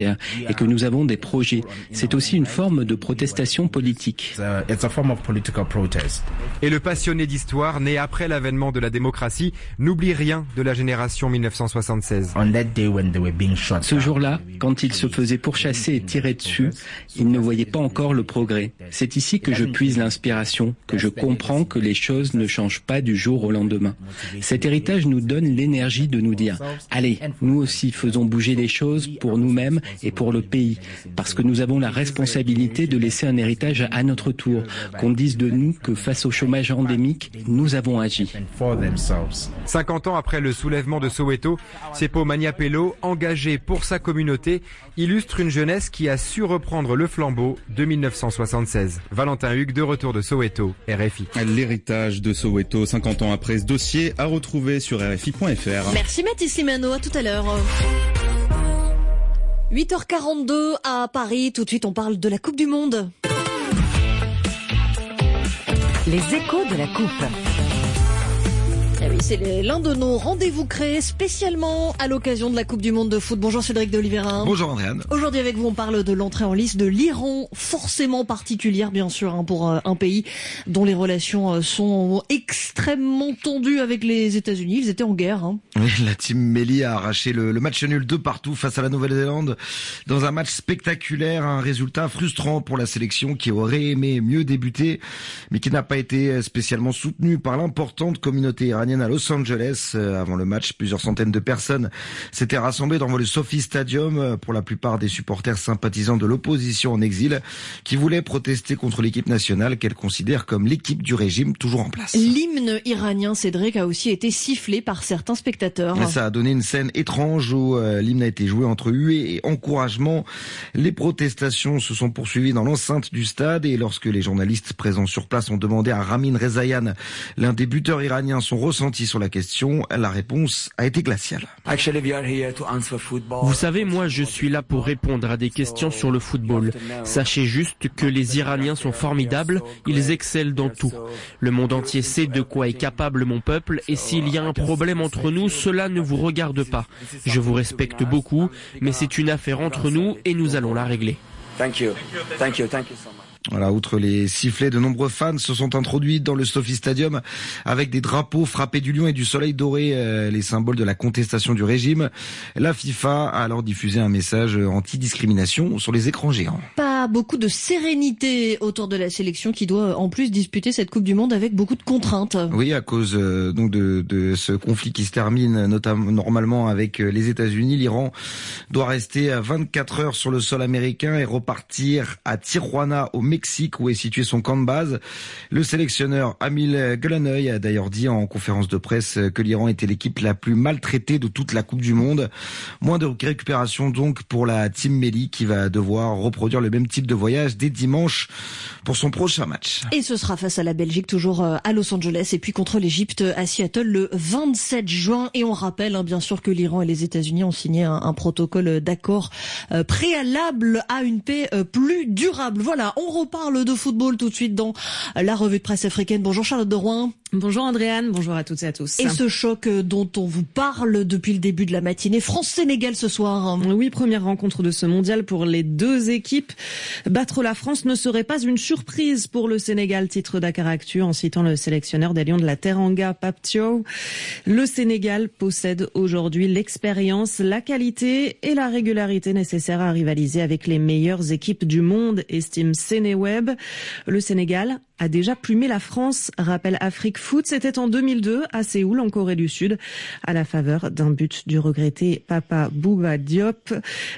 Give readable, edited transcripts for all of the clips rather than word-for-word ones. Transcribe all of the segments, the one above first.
nucléaire et que nous avons des projets. C'est aussi une forme de protestation politique. Et le passionné d'histoire, né après l'avènement de la démocratie, n'oublie rien de la génération 1976. Ce jour-là, quand ils se faisaient pourchasser et tirer dessus, ils ne voyaient pas encore le progrès. C'est ici que je puise l'inspiration, que je comprends que les choses ne changent pas du jour au lendemain. Cet héritage nous donne l'énergie de nous dire « Allez, nous aussi faisons bouger les choses pour nous-mêmes et pour le pays, parce que nous avons la responsabilité de laisser un héritage à notre tour, qu'on dise de nous que face au chômage endémique, nous avons agi. » 50 ans après le soulèvement de Soweto, Seppo Maniapelo, engagé pour sa communauté, illustre une jeunesse qui a su reprendre le flambeau de 1976. Valentin Hugues, de retour de Soweto, RFI. L'héritage de Soweto, 50 ans après ce dossier, à retrouver sur RFI.fr. Merci Mathis Limano, à tout à l'heure. 8h42 à Paris, tout de suite on parle de la Coupe du Monde. Les échos de la Coupe. Eh oui, c'est l'un de nos rendez-vous créés spécialement à l'occasion de la Coupe du Monde de foot. Bonjour Cédric de Oliveira. Bonjour Andréane. Aujourd'hui avec vous, on parle de l'entrée en lice de l'Iran, forcément particulière bien sûr pour un pays dont les relations sont extrêmement tendues avec les États-Unis. Ils étaient en guerre. Oui, la team Melli a arraché le match nul 2-2 face à la Nouvelle-Zélande dans un match spectaculaire, un résultat frustrant pour la sélection qui aurait aimé mieux débuter, mais qui n'a pas été spécialement soutenue par l'importante communauté iranienne à Los Angeles. Avant le match, plusieurs centaines de personnes s'étaient rassemblées dans le SoFi Stadium, pour la plupart des supporters sympathisants de l'opposition en exil, qui voulaient protester contre l'équipe nationale qu'elle considère comme l'équipe du régime toujours en place. L'hymne iranien, Cédric, a aussi été sifflé par certains spectateurs. Et ça a donné une scène étrange où l'hymne a été joué entre huées et encouragement. Les protestations se sont poursuivies dans l'enceinte du stade et lorsque les journalistes présents sur place ont demandé à Ramin Rezaïan, l'un des buteurs iraniens, son ressenti sur la question, la réponse a été glaciale. Vous savez, moi je suis là pour répondre à des questions sur le football. Sachez juste que les Iraniens sont formidables, ils excellent dans tout. Le monde entier sait de quoi est capable mon peuple et s'il y a un problème entre nous, cela ne vous regarde pas. Je vous respecte beaucoup, mais c'est une affaire entre nous et nous allons la régler. Voilà, outre les sifflets, de nombreux fans se sont introduits dans le SoFi Stadium avec des drapeaux frappés du lion et du soleil doré, les symboles de la contestation du régime. La FIFA a alors diffusé un message anti-discrimination sur les écrans géants. Pas beaucoup de sérénité autour de la sélection qui doit en plus disputer cette Coupe du Monde avec beaucoup de contraintes. Oui, à cause donc de ce conflit qui se termine notamment normalement avec les États-Unis, l'Iran doit rester 24 heures sur le sol américain et repartir à Tijuana au Mexique où est situé son camp de base. Le sélectionneur Amil Gulanoy a d'ailleurs dit en conférence de presse que l'Iran était l'équipe la plus maltraitée de toute la Coupe du Monde. Moins de récupération donc pour la team Melli qui va devoir reproduire le même type de voyage dès dimanche pour son prochain match. Et ce sera face à la Belgique, toujours à Los Angeles, et puis contre l'Égypte à Seattle le 27 juin. Et on rappelle bien sûr que l'Iran et les États-Unis ont signé un protocole d'accord préalable à une paix plus durable. Voilà, on reparle de football tout de suite dans la revue de presse africaine. Bonjour Charlotte de Rouen. Bonjour Andréane, bonjour à toutes et à tous. Et ce choc dont on vous parle depuis le début de la matinée, France-Sénégal ce soir. Oui, première rencontre de ce mondial pour les deux équipes. Battre la France ne serait pas une surprise pour le Sénégal, titre Dakaractu en citant le sélectionneur des Lions de la Teranga, Pape Thiaw. Le Sénégal possède aujourd'hui l'expérience, la qualité et la régularité nécessaires à rivaliser avec les meilleures équipes du monde, estime Sénéweb. Le Sénégal a déjà plumé la France, rappelle Afrique Foot. C'était en 2002 à Séoul, en Corée du Sud, à la faveur d'un but du regretté Papa Bouba Diop.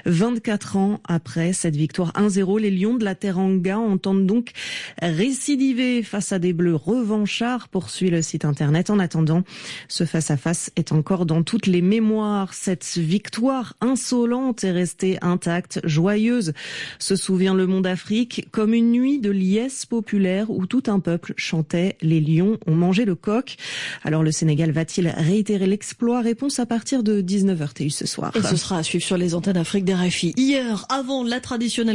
24 ans après cette victoire 1-0, les Lions de la Teranga entendent donc récidiver face à des Bleus revanchards, poursuit le site internet. En attendant, ce face-à-face est encore dans toutes les mémoires. Cette victoire insolente est restée intacte, joyeuse, se souvient Le Monde Afrique, comme une nuit de liesse populaire où tout un peuple chantait « Les lions ont mangé le coq ». Alors le Sénégal va-t-il réitérer l'exploit ? Réponse à partir de 19h TU ce soir. Et ce sera à suivre sur les antennes Afrique d'RFI. Hier, avant la traditionnelle conférence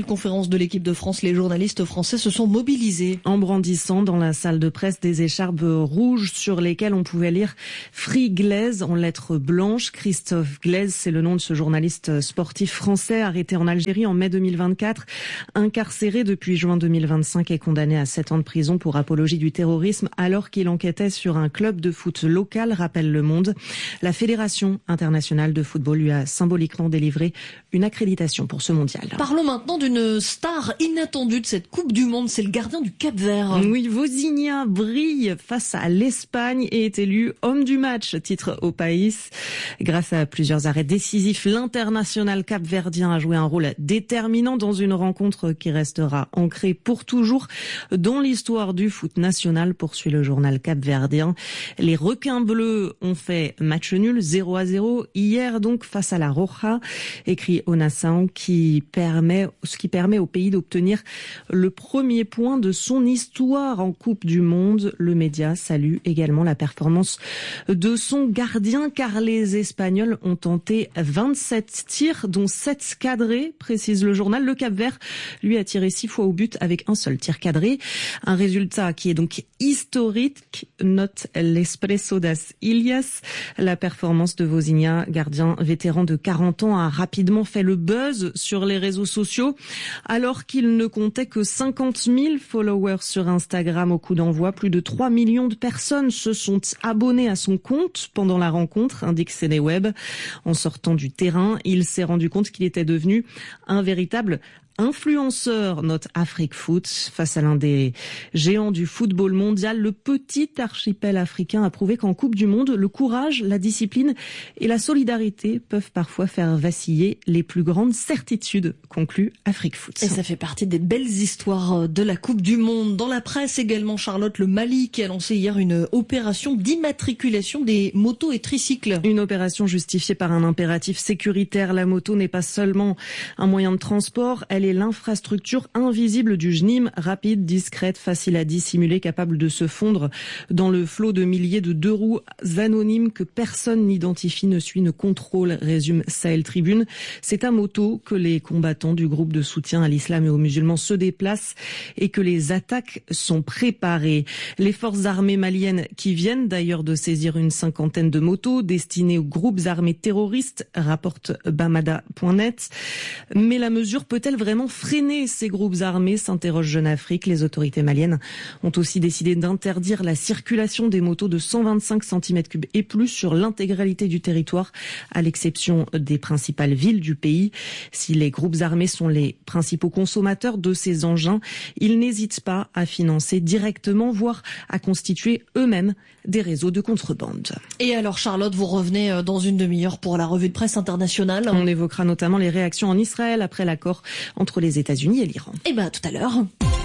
l'annonce de l'équipe de France, les journalistes français se sont mobilisés. En brandissant dans la salle de presse des écharpes rouges sur lesquelles on pouvait lire Free Glaise en lettres blanches. Christophe Glaise, c'est le nom de ce journaliste sportif français arrêté en Algérie en mai 2024, incarcéré depuis juin 2025 et condamné à 7 ans de prison pour apologie du terrorisme alors qu'il enquêtait sur un club de foot local, rappelle Le Monde. La Fédération internationale de football lui a symboliquement délivré une accréditation pour ce mondial. Parlons maintenant d'une star inattendue de cette Coupe du Monde, c'est le gardien du Cap-Vert. Oui, Vozinha brille face à l'Espagne et est élu homme du match, titre au País. Grâce à plusieurs arrêts décisifs, l'international capverdien a joué un rôle déterminant dans une rencontre qui restera ancrée pour toujours dans l'histoire du foot national, poursuit le journal capverdien. Les requins bleus ont fait match nul 0-0 hier donc face à la Roja, écrit au Nação, ce qui permet au pays d'obtenir le premier point de son histoire en Coupe du Monde. Le média salue également la performance de son gardien car les Espagnols ont tenté 27 tirs dont 7 cadrés, précise le journal. Le Cap-Vert lui a tiré 6 fois au but avec un seul tir cadré. Un résultat qui est donc historique, note l'Expresso das Ilhas. La performance de Vozinha, gardien vétéran de 40 ans, a rapidement fait le buzz sur les réseaux sociaux alors qu'il ne comptait que 50 000 followers sur Instagram au coup d'envoi. Plus de 3 millions de personnes se sont abonnées à son compte pendant la rencontre, indique CNeWeb. En sortant du terrain, il s'est rendu compte qu'il était devenu un véritable influenceur, note Afrique Foot. Face à l'un des géants du football mondial, le petit archipel africain a prouvé qu'en Coupe du Monde, le courage, la discipline et la solidarité peuvent parfois faire vaciller les plus grandes certitudes, conclut Afrique Foot. Et ça fait partie des belles histoires de la Coupe du Monde. Dans la presse également, Charlotte, le Mali qui a lancé hier une opération d'immatriculation des motos et tricycles. Une opération justifiée par un impératif sécuritaire. La moto n'est pas seulement un moyen de transport, elle est l'infrastructure invisible du JNIM, rapide, discrète, facile à dissimuler, capable de se fondre dans le flot de milliers de deux roues anonymes que personne n'identifie, ne suit, ne contrôle, résume Sahel Tribune. C'est à moto que les combattants du groupe de soutien à l'islam et aux musulmans se déplacent et que les attaques sont préparées. Les forces armées maliennes qui viennent d'ailleurs de saisir une 50aine de motos destinées aux groupes armés terroristes, rapporte Bamada.net. Mais la mesure peut-elle vraiment freiner ces groupes armés, s'interroge Jeune Afrique. Les autorités maliennes ont aussi décidé d'interdire la circulation des motos de 125 cm3 et plus sur l'intégralité du territoire, à l'exception des principales villes du pays. Si les groupes armés sont les principaux consommateurs de ces engins, ils n'hésitent pas à financer directement, voire à constituer eux-mêmes des réseaux de contrebande. Et alors Charlotte, vous revenez dans une demi-heure pour la revue de presse internationale. On évoquera notamment les réactions en Israël après l'accord entre les États-Unis et l'Iran. Et à tout à l'heure.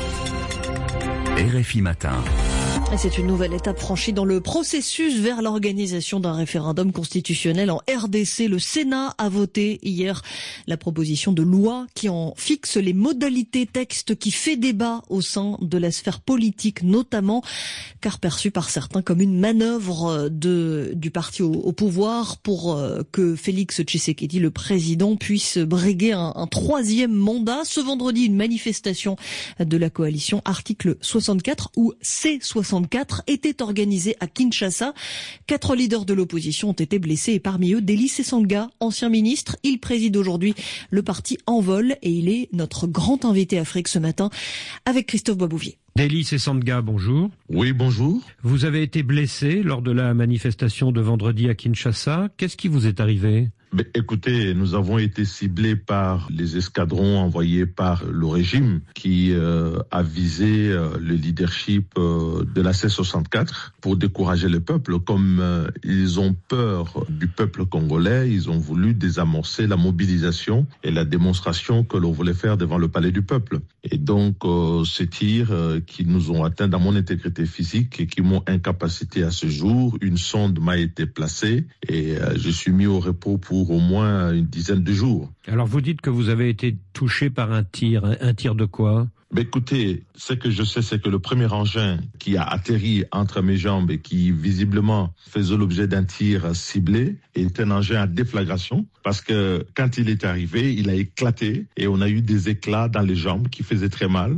RFI Matin. Et c'est une nouvelle étape franchie dans le processus vers l'organisation d'un référendum constitutionnel en RDC. Le Sénat a voté hier la proposition de loi qui en fixe les modalités, texte qui fait débat au sein de la sphère politique notamment, car perçu par certains comme une manœuvre du parti au pouvoir pour que Félix Tshisekedi, le président, puisse briguer un troisième mandat. Ce vendredi, une manifestation de la coalition Article 64 ou C64 était organisée à Kinshasa. 4 leaders de l'opposition ont été blessés et parmi eux, Deli Sesanga, ancien ministre. Il préside aujourd'hui le parti Envol et il est notre grand invité Afrique ce matin avec Christophe Boisbouvier. Deli Sesanga, bonjour. Oui, bonjour. Vous avez été blessé lors de la manifestation de vendredi à Kinshasa. Qu'est-ce qui vous est arrivé ? Écoutez, nous avons été ciblés par les escadrons envoyés par le régime qui a visé le leadership de la C64 pour décourager le peuple. Comme ils ont peur du peuple congolais, ils ont voulu désamorcer la mobilisation et la démonstration que l'on voulait faire devant le palais du peuple. Et donc, ces tirs qui nous ont atteint dans mon intégrité physique et qui m'ont incapacité à ce jour, une sonde m'a été placée et je suis mis au repos pour au moins une dizaine de jours. Alors vous dites que vous avez été touché par un tir de quoi ? Écoutez, ce que je sais, c'est que le premier engin qui a atterri entre mes jambes et qui visiblement faisait l'objet d'un tir ciblé est un engin à déflagration, parce que quand il est arrivé, il a éclaté et on a eu des éclats dans les jambes qui faisaient très mal.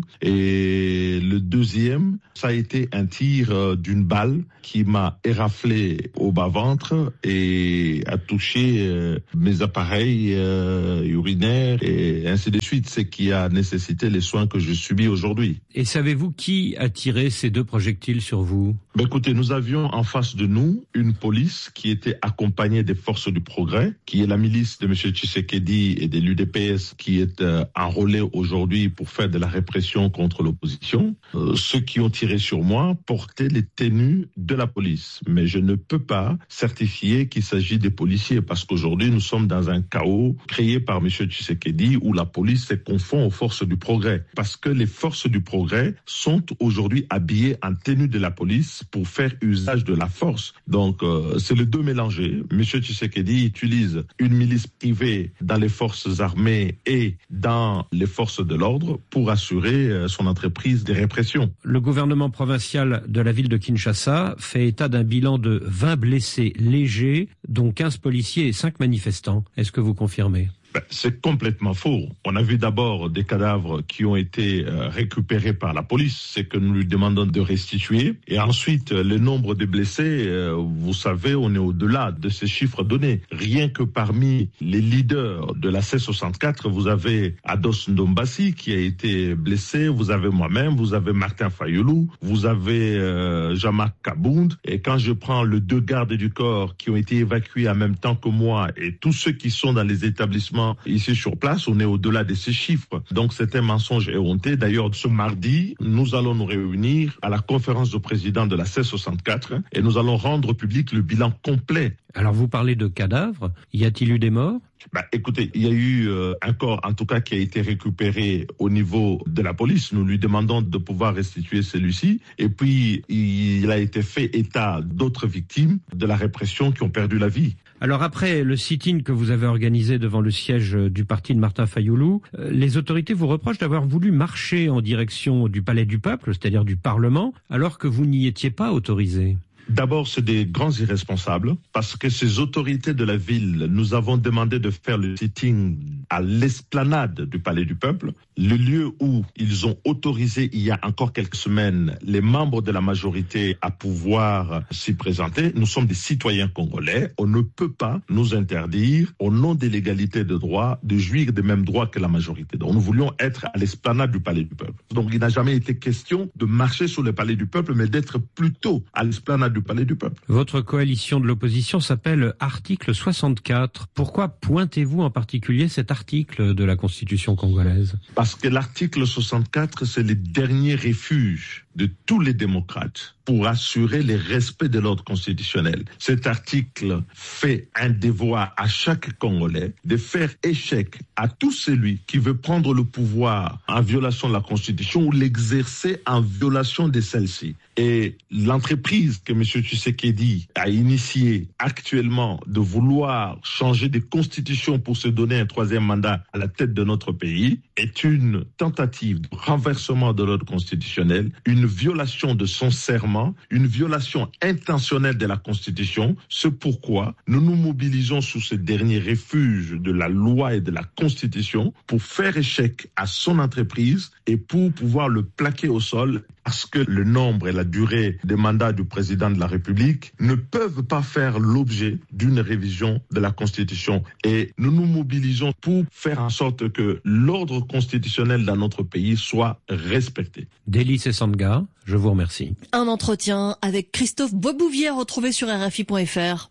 Et le deuxième, ça a été un tir d'une balle qui m'a éraflé au bas-ventre et a touché mes appareils urinaires et ainsi de suite, ce qui a nécessité les soins que je subis aujourd'hui. Et savez-vous qui a tiré ces 2 projectiles sur vous ? Écoutez, nous avions en face de nous une police qui était accompagnée des forces du progrès, qui est la milice de M. Tshisekedi et de l'UDPS qui est enrôlée aujourd'hui pour faire de la répression contre l'opposition. Ceux qui ont tiré sur moi portaient les tenues de la police. Mais je ne peux pas certifier qu'il s'agit des policiers parce qu'aujourd'hui nous sommes dans un chaos créé par M. Tshisekedi où la police se confond aux forces du progrès. Parce que les forces du progrès sont aujourd'hui habillées en tenue de la police pour faire usage de la force. Donc c'est les deux mélangés. M. Tshisekedi utilise une milice privée dans les forces armées et dans les forces de l'ordre pour assurer son entreprise de répression. Le gouvernement provincial de la ville de Kinshasa fait état d'un bilan de 20 blessés légers, dont 15 policiers et 5 manifestants. Est-ce que vous confirmez ? C'est complètement faux. On a vu d'abord des cadavres qui ont été récupérés par la police, c'est que nous lui demandons de restituer. Et ensuite, le nombre de blessés, vous savez, on est au-delà de ces chiffres donnés. Rien que parmi les leaders de la C64, vous avez Ados Ndombasi qui a été blessé, vous avez moi-même, vous avez Martin Fayoulou, vous avez Jean-Marc Kabound. Et quand je prends les 2 gardes du corps qui ont été évacués en même temps que moi et tous ceux qui sont dans les établissements ici sur place, on est au-delà de ces chiffres. Donc c'est un mensonge éhonté. D'ailleurs, ce mardi, nous allons nous réunir à la conférence de président de la C64 et nous allons rendre public le bilan complet. Alors vous parlez de cadavres, y a-t-il eu des morts ? Écoutez, il y a eu un corps, en tout cas, qui a été récupéré au niveau de la police. Nous lui demandons de pouvoir restituer celui-ci. Et puis, il a été fait état d'autres victimes de la répression qui ont perdu la vie. Alors après le sit-in que vous avez organisé devant le siège du parti de Martin Fayoulou, les autorités vous reprochent d'avoir voulu marcher en direction du Palais du Peuple, c'est-à-dire du Parlement, alors que vous n'y étiez pas autorisé. D'abord, c'est des grands irresponsables parce que ces autorités de la ville, nous avons demandé de faire le sitting à l'esplanade du Palais du Peuple, le lieu où ils ont autorisé il y a encore quelques semaines les membres de la majorité à pouvoir s'y présenter. Nous sommes des citoyens congolais. On ne peut pas nous interdire, au nom de l'égalité de droit, de jouir des mêmes droits que la majorité. Donc nous voulions être à l'esplanade du Palais du Peuple. Donc il n'a jamais été question de marcher sur le Palais du Peuple, mais d'être plutôt à l'esplanade du Palais du Peuple. Votre coalition de l'opposition s'appelle Article 64. Pourquoi pointez-vous en particulier cet article de la Constitution congolaise ? Parce que l'article 64, c'est le dernier refuge de tous les démocrates pour assurer le respect de l'ordre constitutionnel. Cet article fait un devoir à chaque Congolais de faire échec à tout celui qui veut prendre le pouvoir en violation de la Constitution ou l'exercer en violation de celle-ci. Et l'entreprise que M. Tshisekedi a initiée actuellement de vouloir changer de constitution pour se donner un 3e mandat à la tête de notre pays est une tentative de renversement de l'ordre constitutionnel, une violation de son serment, une violation intentionnelle de la Constitution. C'est pourquoi nous nous mobilisons sous ce dernier refuge de la loi et de la Constitution pour faire échec à son entreprise et pour pouvoir le plaquer au sol, parce que le nombre et la durée des mandats du président de la République ne peuvent pas faire l'objet d'une révision de la Constitution. Et nous nous mobilisons pour faire en sorte que l'ordre constitutionnel dans notre pays soit respecté. Délice Sanga, je vous remercie. Un entretien avec Christophe Boisbouvier retrouvé sur RFI.fr.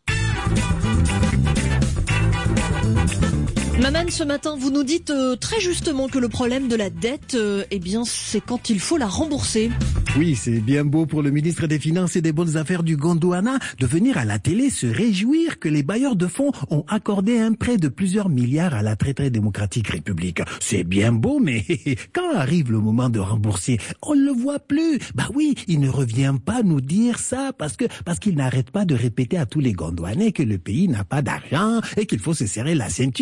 Maman, ce matin, vous nous dites très justement que le problème de la dette, c'est quand il faut la rembourser. Oui, c'est bien beau pour le ministre des Finances et des Bonnes Affaires du Gondwana de venir à la télé se réjouir que les bailleurs de fonds ont accordé un prêt de plusieurs milliards à la très démocratique République. C'est bien beau, mais quand arrive le moment de rembourser, on ne le voit plus. Bah oui, il ne revient pas nous dire ça parce qu'il n'arrête pas de répéter à tous les Gondwanais que le pays n'a pas d'argent et qu'il faut se serrer la ceinture. Il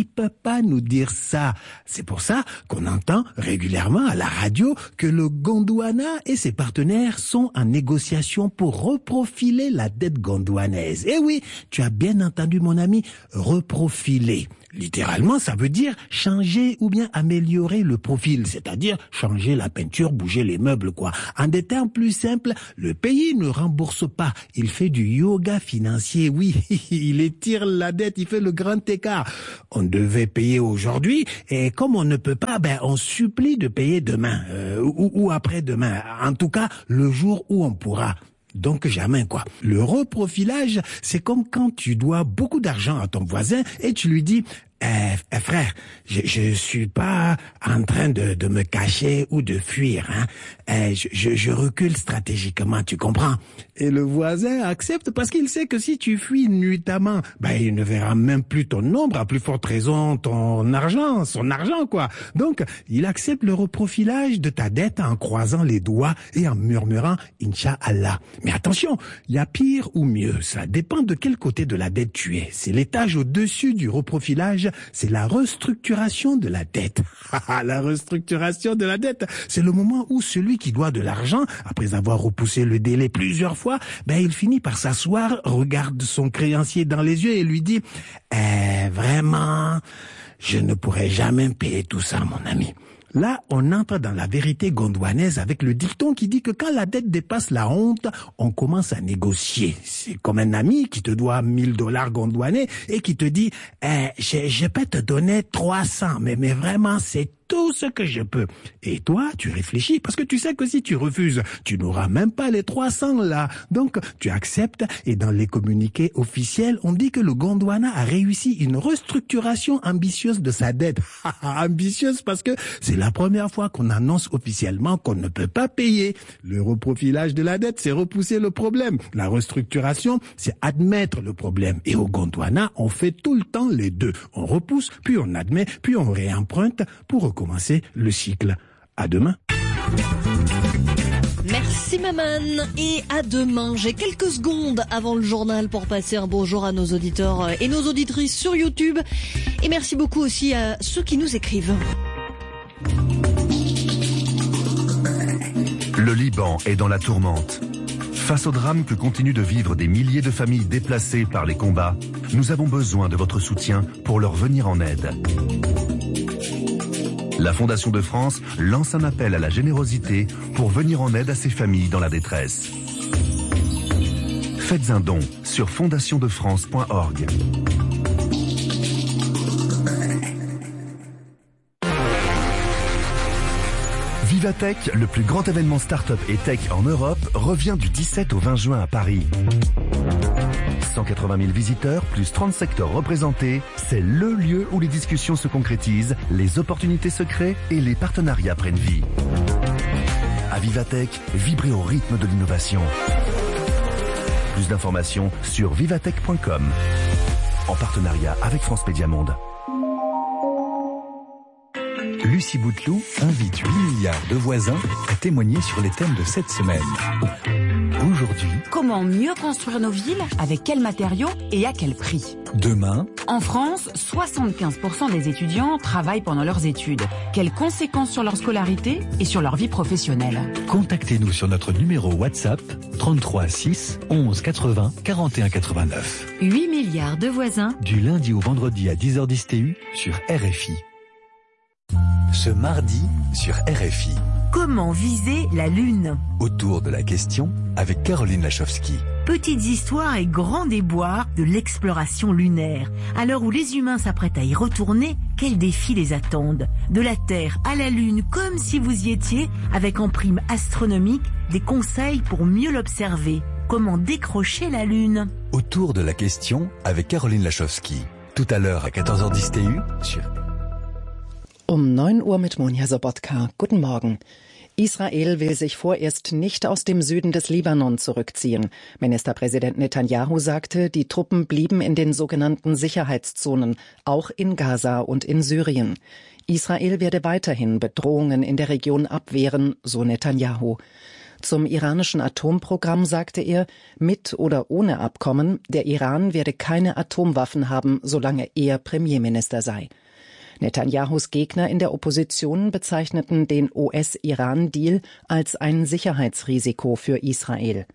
il peut pas nous dire ça. C'est pour ça qu'on entend régulièrement à la radio que le Gondwana et ses partenaires sont en négociation pour reprofiler la dette gondwanaise. Eh oui, tu as bien entendu mon ami, reprofiler. Littéralement, ça veut dire changer ou bien améliorer le profil, c'est-à-dire changer la peinture, bouger les meubles, quoi. En des termes plus simples, le pays ne rembourse pas, il fait du yoga financier, oui, il étire la dette, il fait le grand écart. On devait payer aujourd'hui, et comme on ne peut pas, on supplie de payer demain, ou après-demain, en tout cas, le jour où on pourra. Donc jamais, quoi. Le reprofilage, c'est comme quand tu dois beaucoup d'argent à ton voisin et tu lui dis frère, je suis pas en train de me cacher ou de fuir, hein. Je recule stratégiquement, tu comprends? Et le voisin accepte parce qu'il sait que si tu fuis nuitamment, il ne verra même plus ton ombre, à plus forte raison son argent, quoi. Donc, il accepte le reprofilage de ta dette en croisant les doigts et en murmurant Inch'Allah. Mais attention, il y a pire ou mieux, ça dépend de quel côté de la dette tu es. C'est l'étage au-dessus du reprofilage, c'est la restructuration de la dette. La restructuration de la dette, c'est le moment où celui qui doit de l'argent, après avoir repoussé le délai plusieurs fois, il finit par s'asseoir, regarde son créancier dans les yeux et lui dit vraiment, je ne pourrai jamais payer tout ça, mon ami. Là, on entre dans la vérité gondwanaise avec le dicton qui dit que quand la dette dépasse la honte, on commence à négocier. C'est comme un ami qui te doit $1000 gondwanais et qui te dit je peux te donner 300, mais vraiment c'est tout ce que je peux. Et toi, tu réfléchis parce que tu sais que si tu refuses, tu n'auras même pas les 300 là. Donc, tu acceptes et dans les communiqués officiels, on dit que le Gondwana a réussi une restructuration ambitieuse de sa dette. Ambitieuse parce que c'est la première fois qu'on annonce officiellement qu'on ne peut pas payer. Le reprofilage de la dette, c'est repousser le problème. La restructuration, c'est admettre le problème. Et au Gondwana, on fait tout le temps les deux. On repousse, puis on admet, puis on réemprunte pour recommencer le cycle. À demain. Merci Maman et à demain. J'ai quelques secondes avant le journal pour passer un bonjour à nos auditeurs et nos auditrices sur YouTube. Et merci beaucoup aussi à ceux qui nous écrivent. Le Liban est dans la tourmente. Face au drame que continuent de vivre des milliers de familles déplacées par les combats, nous avons besoin de votre soutien pour leur venir en aide. La Fondation de France lance un appel à la générosité pour venir en aide à ces familles dans la détresse. Faites un don sur fondationdefrance.org. Vivatech, le plus grand événement start-up et tech en Europe, revient du 17 au 20 juin à Paris. 180 000 visiteurs, plus 30 secteurs représentés, c'est le lieu où les discussions se concrétisent, les opportunités se créent et les partenariats prennent vie. À Vivatech, vibrez au rythme de l'innovation. Plus d'informations sur vivatech.com, en partenariat avec France Média Monde. Lucie Bouteloup invite 8 milliards de voisins à témoigner sur les thèmes de cette semaine. Aujourd'hui, comment mieux construire nos villes, avec quels matériaux et à quel prix? Demain, en France, 75% des étudiants travaillent pendant leurs études. Quelles conséquences sur leur scolarité et sur leur vie professionnelle? Contactez-nous sur notre numéro WhatsApp 33 6 11 80 41 89. 8 milliards de voisins. Du lundi au vendredi à 10h10 TU sur RFI. Ce mardi sur RFI. Comment viser la Lune? Autour de la question avec Caroline Lachowski. Petites histoires et grands déboires de l'exploration lunaire. À l'heure où les humains s'apprêtent à y retourner, quels défis les attendent? De la Terre à la Lune, comme si vous y étiez, avec en prime astronomique des conseils pour mieux l'observer. Comment décrocher la Lune? Autour de la question avec Caroline Lachowski. Tout à l'heure à 14h10 TU sur Um 9 Uhr mit Monja Sobotka. Guten Morgen. Israel will sich vorerst nicht aus dem Süden des Libanon zurückziehen. Ministerpräsident Netanyahu sagte, die Truppen blieben in den sogenannten Sicherheitszonen, auch in Gaza und in Syrien. Israel werde weiterhin Bedrohungen in der Region abwehren, so Netanyahu. Zum iranischen Atomprogramm sagte er, mit oder ohne Abkommen, der Iran werde keine Atomwaffen haben, solange er Premierminister sei. Netanyahus Gegner in der Opposition bezeichneten den US-Iran-Deal als ein Sicherheitsrisiko für Israel.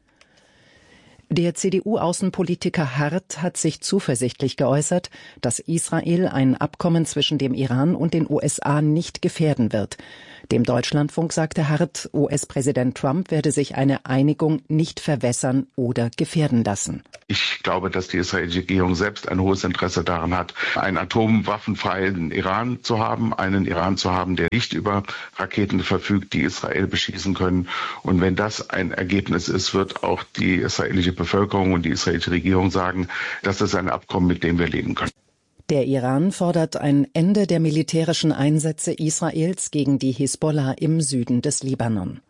Der CDU-Außenpolitiker Hart hat sich zuversichtlich geäußert, dass Israel ein Abkommen zwischen dem Iran und den USA nicht gefährden wird. Dem Deutschlandfunk sagte Hart, US-Präsident Trump werde sich eine Einigung nicht verwässern oder gefährden lassen. Ich glaube, dass die israelische Regierung selbst ein hohes Interesse daran hat, einen atomwaffenfreien Iran zu haben, einen Iran zu haben, der nicht über Raketen verfügt, die Israel beschießen können. Und wenn das ein Ergebnis ist, wird auch die israelische Bevölkerung und die israelische Regierung sagen, das ist ein Abkommen, mit dem wir leben können. Der Iran fordert ein Ende der militärischen Einsätze Israels gegen die Hisbollah im Süden des Libanon.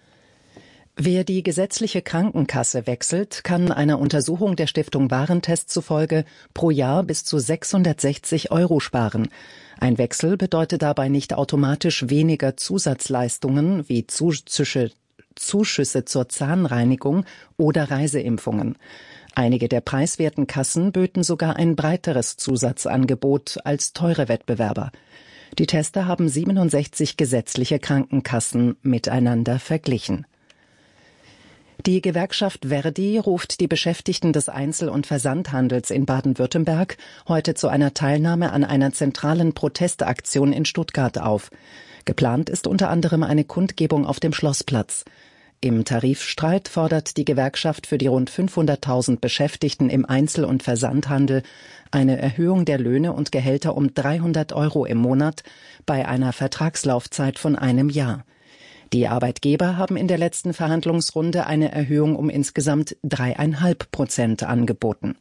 Wer die gesetzliche Krankenkasse wechselt, kann einer Untersuchung der Stiftung Warentest zufolge pro Jahr bis zu 660 € sparen. Ein Wechsel bedeutet dabei nicht automatisch weniger Zusatzleistungen wie Zuschüsse zur Zahnreinigung oder Reiseimpfungen. Einige der preiswerten Kassen böten sogar ein breiteres Zusatzangebot als teure Wettbewerber. Die Tester haben 67 gesetzliche Krankenkassen miteinander verglichen. Die Gewerkschaft Verdi ruft die Beschäftigten des Einzel- und Versandhandels in Baden-Württemberg heute zu einer Teilnahme an einer zentralen Protestaktion in Stuttgart auf. Geplant ist unter anderem eine Kundgebung auf dem Schlossplatz. Im Tarifstreit fordert die Gewerkschaft für die rund 500.000 Beschäftigten im Einzel- und Versandhandel eine Erhöhung der Löhne und Gehälter um 300 € im Monat bei einer Vertragslaufzeit von einem Jahr. Die Arbeitgeber haben in der letzten Verhandlungsrunde eine Erhöhung um insgesamt 3,5% angeboten.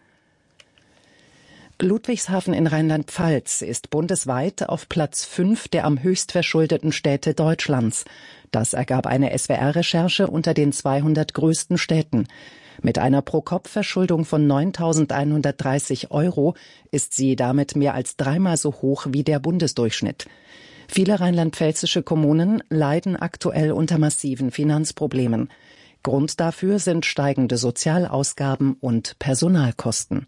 Ludwigshafen in Rheinland-Pfalz ist bundesweit auf Platz 5 der am höchst verschuldeten Städte Deutschlands. Das ergab eine SWR-Recherche unter den 200 größten Städten. Mit einer Pro-Kopf-Verschuldung von 9.130 € ist sie damit mehr als dreimal so hoch wie der Bundesdurchschnitt. Viele rheinland-pfälzische Kommunen leiden aktuell unter massiven Finanzproblemen. Grund dafür sind steigende Sozialausgaben und Personalkosten.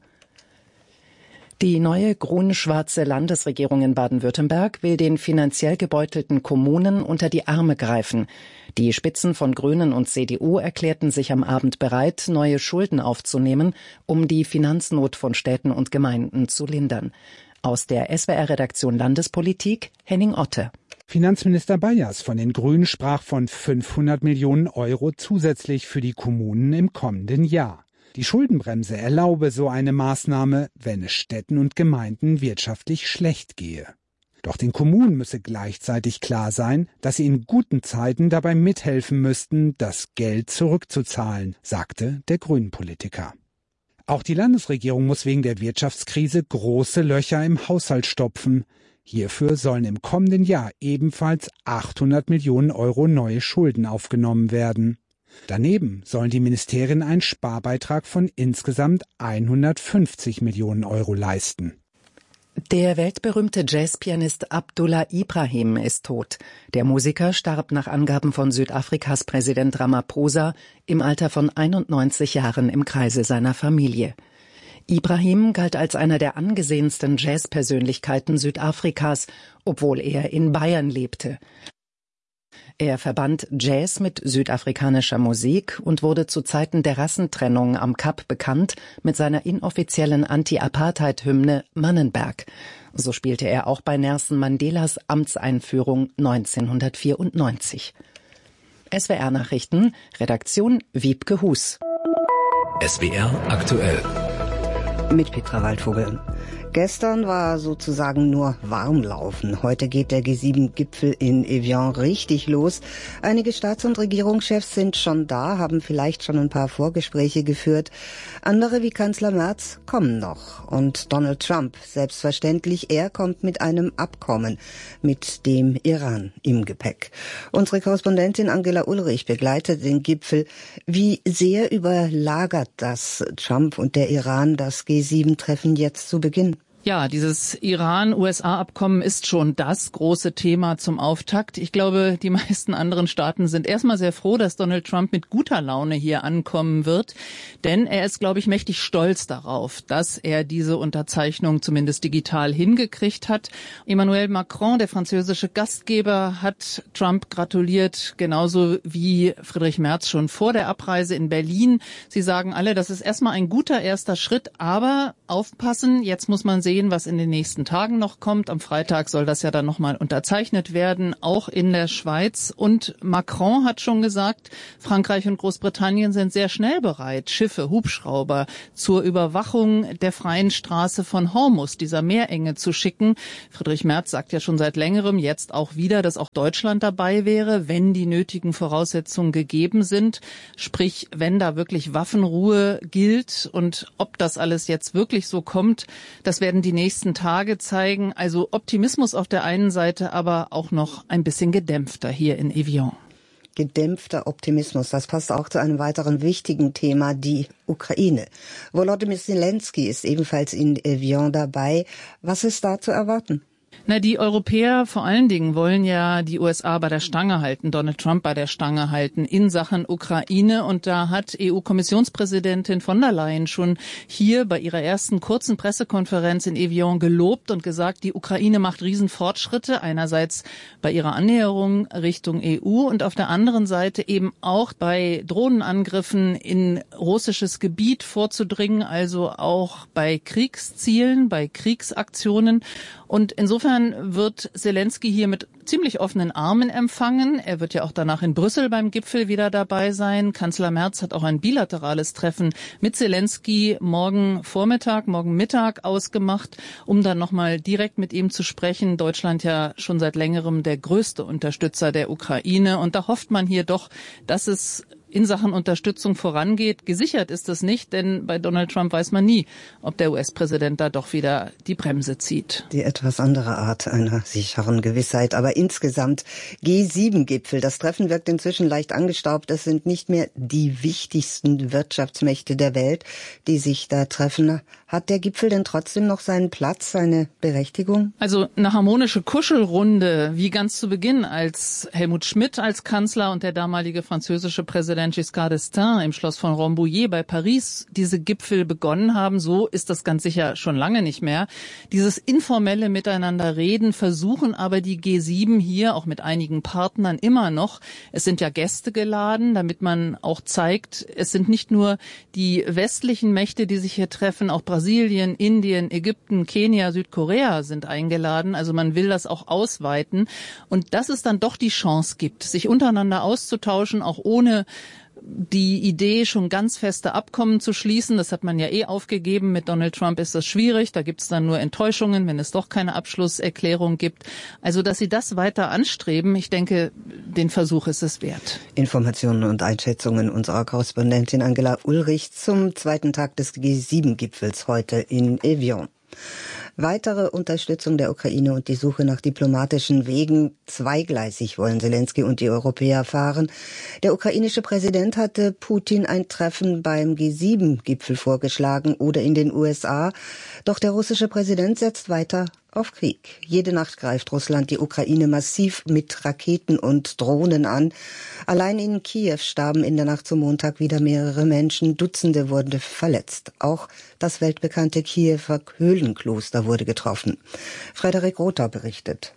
Die neue grün-schwarze Landesregierung in Baden-Württemberg will den finanziell gebeutelten Kommunen unter die Arme greifen. Die Spitzen von Grünen und CDU erklärten sich am Abend bereit, neue Schulden aufzunehmen, um die Finanznot von Städten und Gemeinden zu lindern. Aus der SWR-Redaktion Landespolitik, Henning Otte. Finanzminister Bayers von den Grünen sprach von 500 Millionen € zusätzlich für die Kommunen im kommenden Jahr. Die Schuldenbremse erlaube so eine Maßnahme, wenn es Städten und Gemeinden wirtschaftlich schlecht gehe. Doch den Kommunen müsse gleichzeitig klar sein, dass sie in guten Zeiten dabei mithelfen müssten, das Geld zurückzuzahlen, sagte der Grünen-Politiker. Auch die Landesregierung muss wegen der Wirtschaftskrise große Löcher im Haushalt stopfen. Hierfür sollen im kommenden Jahr ebenfalls 800 Millionen € neue Schulden aufgenommen werden. Daneben sollen die Ministerien einen Sparbeitrag von insgesamt 150 Millionen € leisten. Der weltberühmte Jazzpianist Abdullah Ibrahim ist tot. Der Musiker starb nach Angaben von Südafrikas Präsident Ramaphosa im Alter von 91 Jahren im Kreise seiner Familie. Ibrahim galt als einer der angesehensten Jazzpersönlichkeiten Südafrikas, obwohl er in Bayern lebte. Er verband Jazz mit südafrikanischer Musik und wurde zu Zeiten der Rassentrennung am Kap bekannt mit seiner inoffiziellen Anti-Apartheid-Hymne Mannenberg. So spielte er auch bei Nelson Mandelas Amtseinführung 1994. SWR-Nachrichten, Redaktion Wiebke Hus. SWR aktuell. Mit Petra Waldvogel. Gestern war sozusagen nur Warmlaufen. Heute geht der G7-Gipfel in Evian richtig los. Einige Staats- und Regierungschefs sind schon da, haben vielleicht schon ein paar Vorgespräche geführt. Andere wie Kanzler Merz kommen noch. Und Donald Trump, selbstverständlich, er kommt mit einem Abkommen mit dem Iran im Gepäck. Unsere Korrespondentin Angela Ulrich begleitet den Gipfel. Wie sehr überlagert das Trump und der Iran das G7-Treffen jetzt zu Beginn? Ja, dieses Iran-USA-Abkommen ist schon das große Thema zum Auftakt. Ich glaube, die meisten anderen Staaten sind erstmal sehr froh, dass Donald Trump mit guter Laune hier ankommen wird. Denn er ist, glaube ich, mächtig stolz darauf, dass er diese Unterzeichnung zumindest digital hingekriegt hat. Emmanuel Macron, der französische Gastgeber, hat Trump gratuliert, genauso wie Friedrich Merz schon vor der Abreise in Berlin. Sie sagen alle, das ist erstmal ein guter erster Schritt, aber aufpassen, jetzt muss man sehen, was in den nächsten Tagen noch kommt. Am Freitag soll das ja dann nochmal unterzeichnet werden, auch in der Schweiz. Und Macron hat schon gesagt, Frankreich und Großbritannien sind sehr schnell bereit, Schiffe, Hubschrauber zur Überwachung der freien Straße von Hormuz, dieser Meerenge, zu schicken. Friedrich Merz sagt ja schon seit längerem, jetzt auch wieder, dass auch Deutschland dabei wäre, wenn die nötigen Voraussetzungen gegeben sind. Sprich, wenn da wirklich Waffenruhe gilt und ob das alles jetzt wirklich so kommt, das werden die nächsten Tage zeigen. Also Optimismus auf der einen Seite, aber auch noch ein bisschen gedämpfter hier in Evian. Gedämpfter Optimismus, das passt auch zu einem weiteren wichtigen Thema, die Ukraine. Volodymyr Zelensky ist ebenfalls in Evian dabei. Was ist da zu erwarten? Na, die Europäer vor allen Dingen wollen ja die USA bei der Stange halten, Donald Trump bei der Stange halten in Sachen Ukraine. Und da hat EU-Kommissionspräsidentin von der Leyen schon hier bei ihrer ersten kurzen Pressekonferenz in Evian gelobt und gesagt, die Ukraine macht Riesenfortschritte, einerseits bei ihrer Annäherung Richtung EU und auf der anderen Seite eben auch bei Drohnenangriffen in russisches Gebiet vorzudringen, also auch bei Kriegszielen, bei Kriegsaktionen. Und insofern wird Zelensky hier mit ziemlich offenen Armen empfangen. Er wird ja auch danach in Brüssel beim Gipfel wieder dabei sein. Kanzler Merz hat auch ein bilaterales Treffen mit Zelensky morgen Mittag ausgemacht, um dann nochmal direkt mit ihm zu sprechen. Deutschland ja schon seit längerem der größte Unterstützer der Ukraine. Und da hofft man hier doch, dass es in Sachen Unterstützung vorangeht. Gesichert ist es nicht, denn bei Donald Trump weiß man nie, ob der US-Präsident da doch wieder die Bremse zieht. Die etwas andere Art einer sicheren Gewissheit. Aber insgesamt G7-Gipfel. Das Treffen wirkt inzwischen leicht angestaubt. Es sind nicht mehr die wichtigsten Wirtschaftsmächte der Welt, die sich da treffen. Hat der Gipfel denn trotzdem noch seinen Platz, seine Berechtigung? Also eine harmonische Kuschelrunde, wie ganz zu Beginn, als Helmut Schmidt als Kanzler und der damalige französische Präsident Giscard d'Estaing im Schloss von Rambouillet bei Paris diese Gipfel begonnen haben, so ist das ganz sicher schon lange nicht mehr. Dieses informelle Miteinanderreden versuchen aber die G7 hier, auch mit einigen Partnern, immer noch. Es sind ja Gäste geladen, damit man auch zeigt, es sind nicht nur die westlichen Mächte, die sich hier treffen, auch Brasilien, Indien, Ägypten, Kenia, Südkorea sind eingeladen. Also man will das auch ausweiten. Und dass es dann doch die Chance gibt, sich untereinander auszutauschen, auch ohne die Idee, schon ganz feste Abkommen zu schließen. Das hat man ja aufgegeben. Mit Donald Trump ist das schwierig. Da gibt es dann nur Enttäuschungen, wenn es doch keine Abschlusserklärung gibt. Also, dass sie das weiter anstreben, ich denke, den Versuch ist es wert. Informationen und Einschätzungen unserer Korrespondentin Angela Ulrich zum zweiten Tag des G7-Gipfels heute in Evian. Weitere Unterstützung der Ukraine und die Suche nach diplomatischen Wegen. Zweigleisig wollen Zelensky und die Europäer fahren. Der ukrainische Präsident hatte Putin ein Treffen beim G7-Gipfel vorgeschlagen oder in den USA. Doch der russische Präsident setzt weiter auf Krieg. Jede Nacht greift Russland die Ukraine massiv mit Raketen und Drohnen an. Allein in Kiew starben in der Nacht zum Montag wieder mehrere Menschen. Dutzende wurden verletzt. Auch das weltbekannte Kiewer Höhlenkloster wurde getroffen. Frederik Rother berichtet.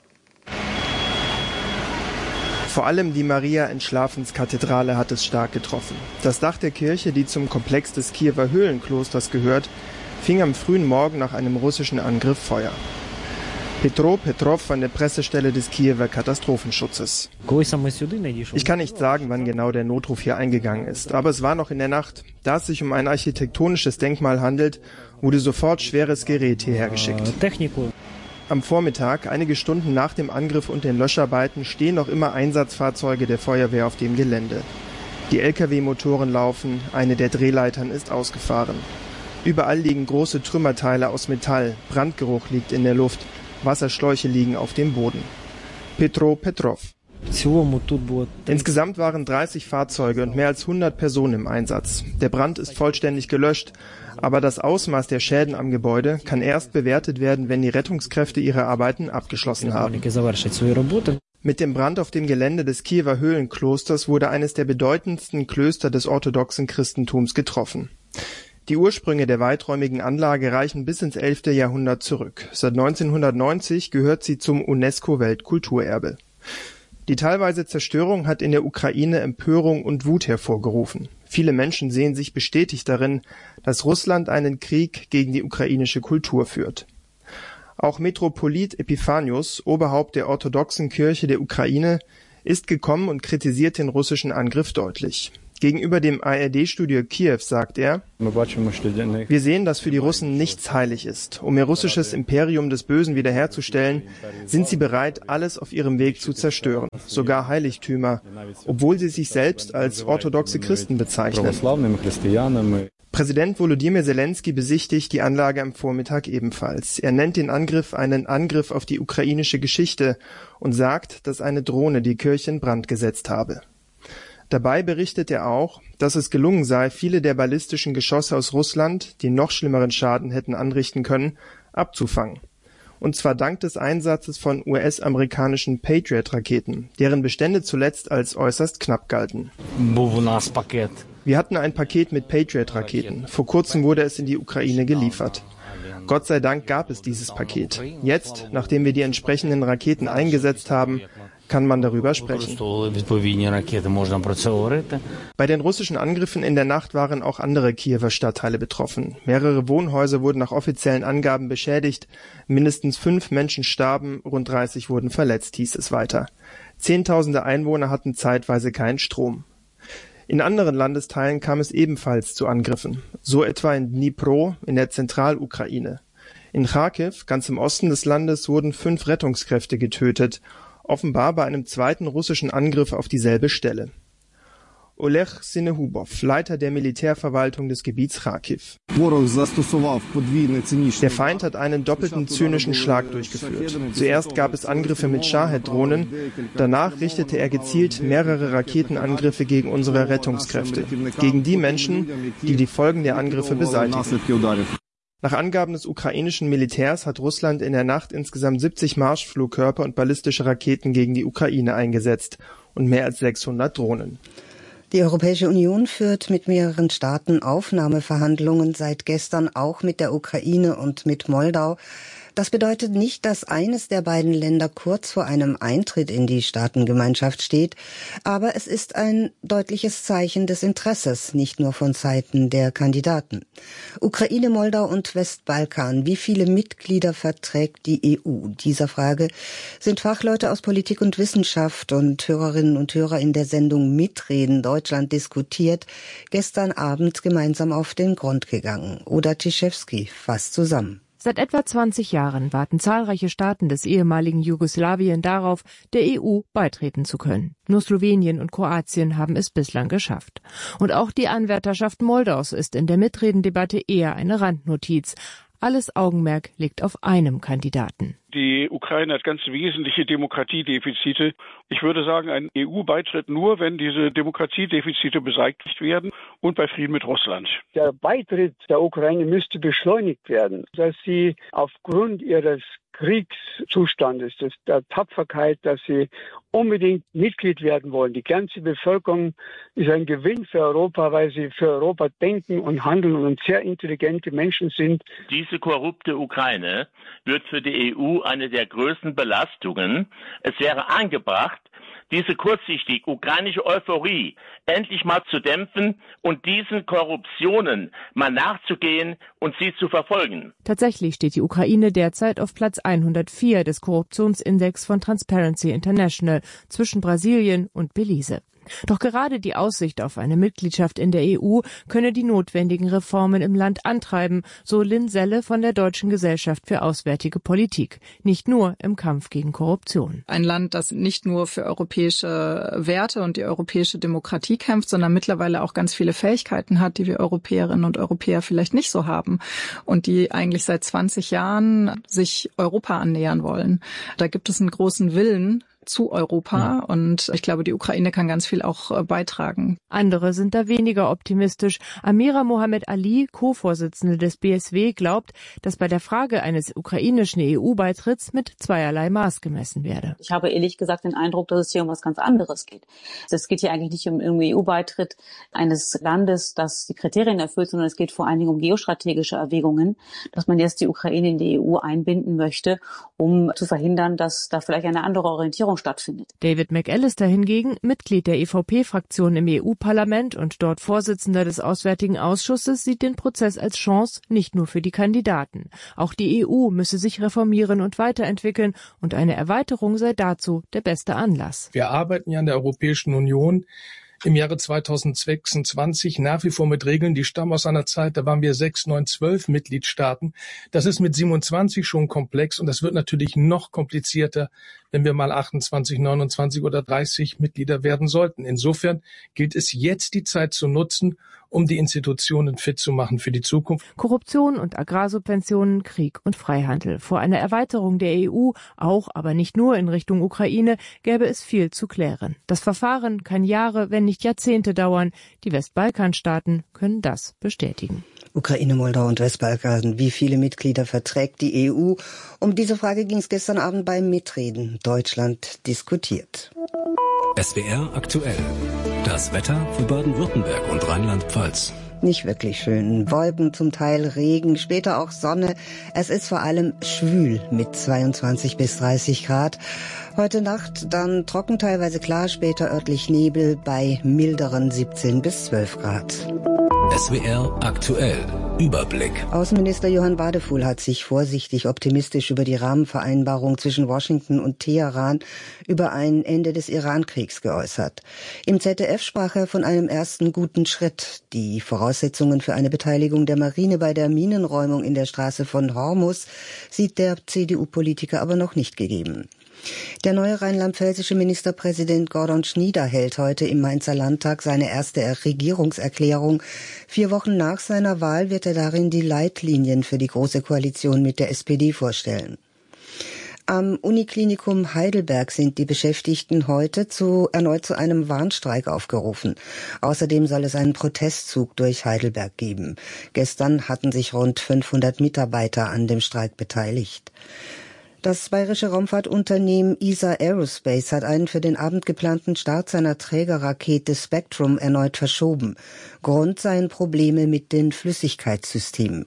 Vor allem die Maria-Entschlafenskathedrale hat es stark getroffen. Das Dach der Kirche, die zum Komplex des Kiewer Höhlenklosters gehört, fing am frühen Morgen nach einem russischen Angriff Feuer. Petro Petrov von der Pressestelle des Kiewer Katastrophenschutzes. Ich kann nicht sagen, wann genau der Notruf hier eingegangen ist, aber es war noch in der Nacht. Da es sich um ein architektonisches Denkmal handelt, wurde sofort schweres Gerät hierher geschickt. Am Vormittag, einige Stunden nach dem Angriff und den Löscharbeiten, stehen noch immer Einsatzfahrzeuge der Feuerwehr auf dem Gelände. Die Lkw-Motoren laufen, eine der Drehleitern ist ausgefahren. Überall liegen große Trümmerteile aus Metall, Brandgeruch liegt in der Luft. Wasserschläuche liegen auf dem Boden. Petro Petrov. Insgesamt waren 30 Fahrzeuge und mehr als 100 Personen im Einsatz. Der Brand ist vollständig gelöscht, aber das Ausmaß der Schäden am Gebäude kann erst bewertet werden, wenn die Rettungskräfte ihre Arbeiten abgeschlossen haben. Mit dem Brand auf dem Gelände des Kiewer Höhlenklosters wurde eines der bedeutendsten Klöster des orthodoxen Christentums getroffen. Die Ursprünge der weiträumigen Anlage reichen bis ins 11. Jahrhundert zurück. Seit 1990 gehört sie zum UNESCO-Weltkulturerbe. Die teilweise Zerstörung hat in der Ukraine Empörung und Wut hervorgerufen. Viele Menschen sehen sich bestätigt darin, dass Russland einen Krieg gegen die ukrainische Kultur führt. Auch Metropolit Epiphanius, Oberhaupt der orthodoxen Kirche der Ukraine, ist gekommen und kritisiert den russischen Angriff deutlich. Gegenüber dem ARD-Studio Kiew sagt er: Wir sehen, dass für die Russen nichts heilig ist. Um ihr russisches Imperium des Bösen wiederherzustellen, sind sie bereit, alles auf ihrem Weg zu zerstören, sogar Heiligtümer, obwohl sie sich selbst als orthodoxe Christen bezeichnen. Präsident Volodymyr Zelensky besichtigt die Anlage am Vormittag ebenfalls. Er nennt den Angriff einen Angriff auf die ukrainische Geschichte und sagt, dass eine Drohne die Kirche in Brand gesetzt habe. Dabei berichtet er auch, dass es gelungen sei, viele der ballistischen Geschosse aus Russland, die noch schlimmeren Schaden hätten anrichten können, abzufangen. Und zwar dank des Einsatzes von US-amerikanischen Patriot-Raketen, deren Bestände zuletzt als äußerst knapp galten. Wir hatten ein Paket mit Patriot-Raketen. Vor kurzem wurde es in die Ukraine geliefert. Gott sei Dank gab es dieses Paket. Jetzt, nachdem wir die entsprechenden Raketen eingesetzt haben, kann man darüber sprechen. Bei den russischen Angriffen in der Nacht waren auch andere Kiewer Stadtteile betroffen. Mehrere Wohnhäuser wurden nach offiziellen Angaben beschädigt. Mindestens 5 Menschen starben, rund 30 wurden verletzt, hieß es weiter. Zehntausende Einwohner hatten zeitweise keinen Strom. In anderen Landesteilen kam es ebenfalls zu Angriffen, so etwa in Dnipro in der Zentralukraine. In Charkiw, ganz im Osten des Landes, wurden 5 Rettungskräfte getötet, offenbar bei einem zweiten russischen Angriff auf dieselbe Stelle. Oleg Sinehubow, Leiter der Militärverwaltung des Gebiets Charkiw. Der Feind hat einen doppelten zynischen Schlag durchgeführt. Zuerst gab es Angriffe mit Shahed-Drohnen, danach richtete er gezielt mehrere Raketenangriffe gegen unsere Rettungskräfte, gegen die Menschen, die die Folgen der Angriffe beseitigen. Nach Angaben des ukrainischen Militärs hat Russland in der Nacht insgesamt 70 Marschflugkörper und ballistische Raketen gegen die Ukraine eingesetzt und mehr als 600 Drohnen. Die Europäische Union führt mit mehreren Staaten Aufnahmeverhandlungen seit gestern, auch mit der Ukraine und mit Moldau. Das bedeutet nicht, dass eines der beiden Länder kurz vor einem Eintritt in die Staatengemeinschaft steht, aber es ist ein deutliches Zeichen des Interesses, nicht nur von Seiten der Kandidaten. Ukraine, Moldau und Westbalkan, wie viele Mitglieder verträgt die EU? Dieser Frage sind Fachleute aus Politik und Wissenschaft und Hörerinnen und Hörer in der Sendung Mitreden Deutschland diskutiert gestern Abend gemeinsam auf den Grund gegangen. Oda Tischewski fasst zusammen. Seit etwa 20 Jahren warten zahlreiche Staaten des ehemaligen Jugoslawien darauf, der EU beitreten zu können. Nur Slowenien und Kroatien haben es bislang geschafft. Und auch die Anwärterschaft Moldaus ist in der Mitredendebatte eher eine Randnotiz. Alles Augenmerk liegt auf einem Kandidaten. Die Ukraine hat ganz wesentliche Demokratiedefizite. Ich würde sagen, ein EU-Beitritt nur, wenn diese Demokratiedefizite beseitigt werden und bei Frieden mit Russland. Der Beitritt der Ukraine müsste beschleunigt werden, dass sie aufgrund ihres Kriegszustandes, der Tapferkeit, dass sie unbedingt Mitglied werden wollen. Die ganze Bevölkerung ist ein Gewinn für Europa, weil sie für Europa denken und handeln und sehr intelligente Menschen sind. Diese korrupte Ukraine wird für die EU eine der größten Belastungen. Es wäre angebracht, diese kurzsichtig ukrainische Euphorie endlich mal zu dämpfen und diesen Korruptionen mal nachzugehen und sie zu verfolgen. Tatsächlich steht die Ukraine derzeit auf Platz 104 des Korruptionsindex von Transparency International zwischen Brasilien und Belize. Doch gerade die Aussicht auf eine Mitgliedschaft in der EU könne die notwendigen Reformen im Land antreiben, so Lynn Selle von der Deutschen Gesellschaft für Auswärtige Politik. Nicht nur im Kampf gegen Korruption. Ein Land, das nicht nur für europäische Werte und die europäische Demokratie kämpft, sondern mittlerweile auch ganz viele Fähigkeiten hat, die wir Europäerinnen und Europäer vielleicht nicht so haben und die eigentlich seit 20 Jahren sich Europa annähern wollen. Da gibt es einen großen Willen, zu Europa. Und ich glaube, die Ukraine kann ganz viel auch beitragen. Andere sind da weniger optimistisch. Amira Mohammed Ali, Co-Vorsitzende des BSW, glaubt, dass bei der Frage eines ukrainischen EU-Beitritts mit zweierlei Maß gemessen werde. Ich habe ehrlich gesagt den Eindruck, dass es hier um was ganz anderes geht. Es geht hier eigentlich nicht um EU-Beitritt eines Landes, das die Kriterien erfüllt, sondern es geht vor allen Dingen um geostrategische Erwägungen, dass man jetzt die Ukraine in die EU einbinden möchte, um zu verhindern, dass da vielleicht eine andere Orientierung stattfindet. David McAllister hingegen, Mitglied der EVP-Fraktion im EU-Parlament und dort Vorsitzender des Auswärtigen Ausschusses, sieht den Prozess als Chance nicht nur für die Kandidaten. Auch die EU müsse sich reformieren und weiterentwickeln und eine Erweiterung sei dazu der beste Anlass. Wir arbeiten ja in der Europäischen Union im Jahre 2026 nach wie vor mit Regeln, die stammen aus einer Zeit, da waren wir 6, 9, 12 Mitgliedstaaten. Das ist mit 27 schon komplex und das wird natürlich noch komplizierter, wenn wir mal 28, 29 oder 30 Mitglieder werden sollten. Insofern gilt es jetzt, die Zeit zu nutzen, um die Institutionen fit zu machen für die Zukunft. Korruption und Agrarsubventionen, Krieg und Freihandel. Vor einer Erweiterung der EU, auch aber nicht nur in Richtung Ukraine, gäbe es viel zu klären. Das Verfahren kann Jahre, wenn nicht Jahrzehnte dauern. Die Westbalkanstaaten können das bestätigen. Ukraine, Moldau und Westbalkan. Wie viele Mitglieder verträgt die EU? Um diese Frage ging es gestern Abend beim Mitreden. Deutschland diskutiert. SWR aktuell. Das Wetter für Baden-Württemberg und Rheinland-Pfalz. Nicht wirklich schön. Wolken, zum Teil Regen, später auch Sonne. Es ist vor allem schwül mit 22 bis 30 Grad. Heute Nacht dann trocken, teilweise klar, später örtlich Nebel bei milderen 17 bis 12 Grad. SWR aktuell. Überblick. Außenminister Johann Wadefuhl hat sich vorsichtig optimistisch über die Rahmenvereinbarung zwischen Washington und Teheran über ein Ende des Iran-Kriegs geäußert. Im ZDF sprach er von einem ersten guten Schritt. Die Voraussetzungen für eine Beteiligung der Marine bei der Minenräumung in der Straße von Hormuz sieht der CDU-Politiker aber noch nicht gegeben. Der neue rheinland-pfälzische Ministerpräsident Gordon Schnieder hält heute im Mainzer Landtag seine erste Regierungserklärung. 4 Wochen nach seiner Wahl wird er darin die Leitlinien für die Große Koalition mit der SPD vorstellen. Am Uniklinikum Heidelberg sind die Beschäftigten heute erneut zu einem Warnstreik aufgerufen. Außerdem soll es einen Protestzug durch Heidelberg geben. Gestern hatten sich rund 500 Mitarbeiter an dem Streik beteiligt. Das bayerische Raumfahrtunternehmen ESA Aerospace hat einen für den Abend geplanten Start seiner Trägerrakete Spectrum erneut verschoben. Grund seien Probleme mit den Flüssigkeitssystemen.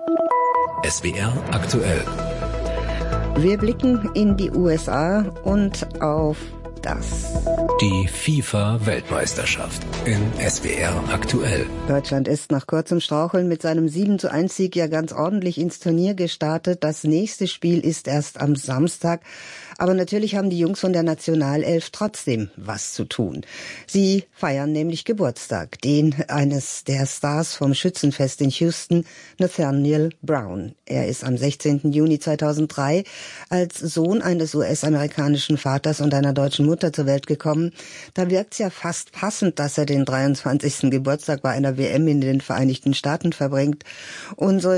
SWR aktuell. Wir blicken in die USA und auf das. Die FIFA-Weltmeisterschaft in SWR aktuell. Deutschland ist nach kurzem Straucheln mit seinem 7:1-Sieg ja ganz ordentlich ins Turnier gestartet. Das nächste Spiel ist erst am Samstag. Aber natürlich haben die Jungs von der Nationalelf trotzdem was zu tun. Sie feiern nämlich Geburtstag, den eines der Stars vom Schützenfest in Houston, Nathaniel Brown. Er ist am 16. Juni 2003 als Sohn eines US-amerikanischen Vaters und einer deutschen Mutter zur Welt gekommen. Da wirkt's ja fast passend, dass er den 23. Geburtstag bei einer WM in den Vereinigten Staaten verbringt. Unsere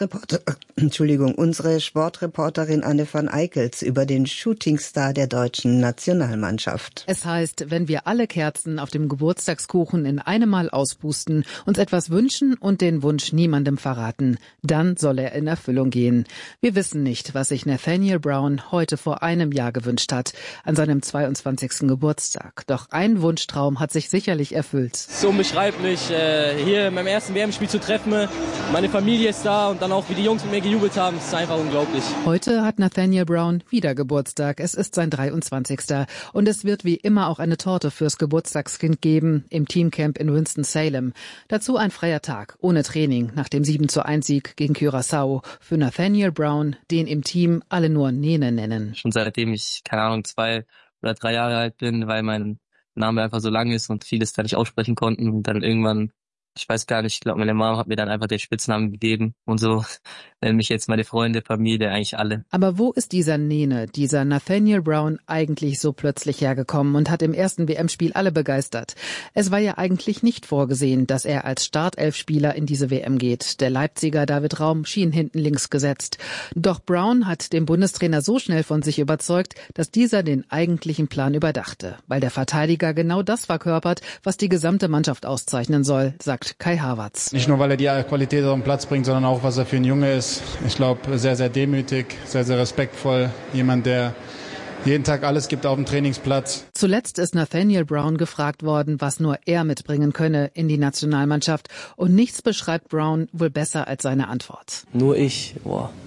Sportreporterin Anne van Eickels über den Shootingstar der deutschen Nationalmannschaft. Es heißt, wenn wir alle Kerzen auf dem Geburtstagskuchen in einem Mal auspusten, uns etwas wünschen und den Wunsch niemandem verraten, dann soll er in Erfüllung gehen. Wir wissen nicht, was sich Nathaniel Brown heute vor einem Jahr gewünscht hat, an seinem 22. Geburtstag. Doch ein Wunschtraum hat sich sicherlich erfüllt. So unbeschreiblich, hier in meinem ersten WM-Spiel zu treffen. Meine Familie ist da und dann auch, wie die Jungs mit mir gejubelt haben, ist einfach unglaublich. Heute hat Nathaniel Brown wieder Geburtstag. Es ist sein 23. Und es wird wie immer auch eine Torte fürs Geburtstagskind geben im Teamcamp in Winston-Salem. Dazu ein freier Tag, ohne Training, nach dem 7:1-Sieg gegen Curaçao. Für Nathaniel Brown, den im Team alle nur Nene nennen. Schon seitdem ich, 2 oder 3 Jahre alt bin, weil mein Name einfach so lang ist und vieles da nicht aussprechen konnten. Und dann irgendwann, ich weiß gar nicht, ich glaube, meine Mom hat mir dann einfach den Spitznamen gegeben. Und so nennen mich jetzt meine Freunde, Familie, eigentlich alle. Aber wo ist dieser Nene, dieser Nathaniel Brown, eigentlich so plötzlich hergekommen und hat im ersten WM-Spiel alle begeistert? Es war ja eigentlich nicht vorgesehen, dass er als Startelfspieler in diese WM geht. Der Leipziger David Raum schien hinten links gesetzt. Doch Brown hat den Bundestrainer so schnell von sich überzeugt, dass dieser den eigentlichen Plan überdachte, weil der Verteidiger genau das verkörpert, was die gesamte Mannschaft auszeichnen soll, sagt Kai Havertz. Nicht nur, weil er die Qualität auf den Platz bringt, sondern auch, was er für ein Junge ist. Ich glaube, sehr, sehr demütig, sehr, sehr respektvoll. Jemand, der jeden Tag alles gibt auf dem Trainingsplatz. Zuletzt ist Nathaniel Brown gefragt worden, was nur er mitbringen könne in die Nationalmannschaft. Und nichts beschreibt Brown wohl besser als seine Antwort. Nur ich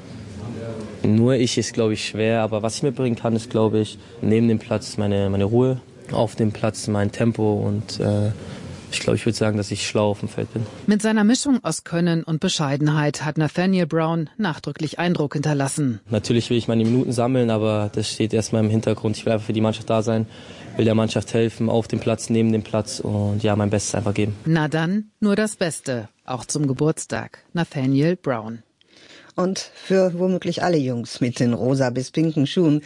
ist, glaube ich, schwer. Aber was ich mitbringen kann, ist, glaube ich, neben dem Platz meine Ruhe, auf dem Platz mein Tempo und ich glaube, ich würde sagen, dass ich schlau auf dem Feld bin. Mit seiner Mischung aus Können und Bescheidenheit hat Nathaniel Brown nachdrücklich Eindruck hinterlassen. Natürlich will ich meine Minuten sammeln, aber das steht erstmal im Hintergrund. Ich will einfach für die Mannschaft da sein, will der Mannschaft helfen, auf dem Platz, neben dem Platz und ja, mein Bestes einfach geben. Na dann, nur das Beste, auch zum Geburtstag. Nathaniel Brown. Und für womöglich alle Jungs mit den rosa bis pinken Schuhen,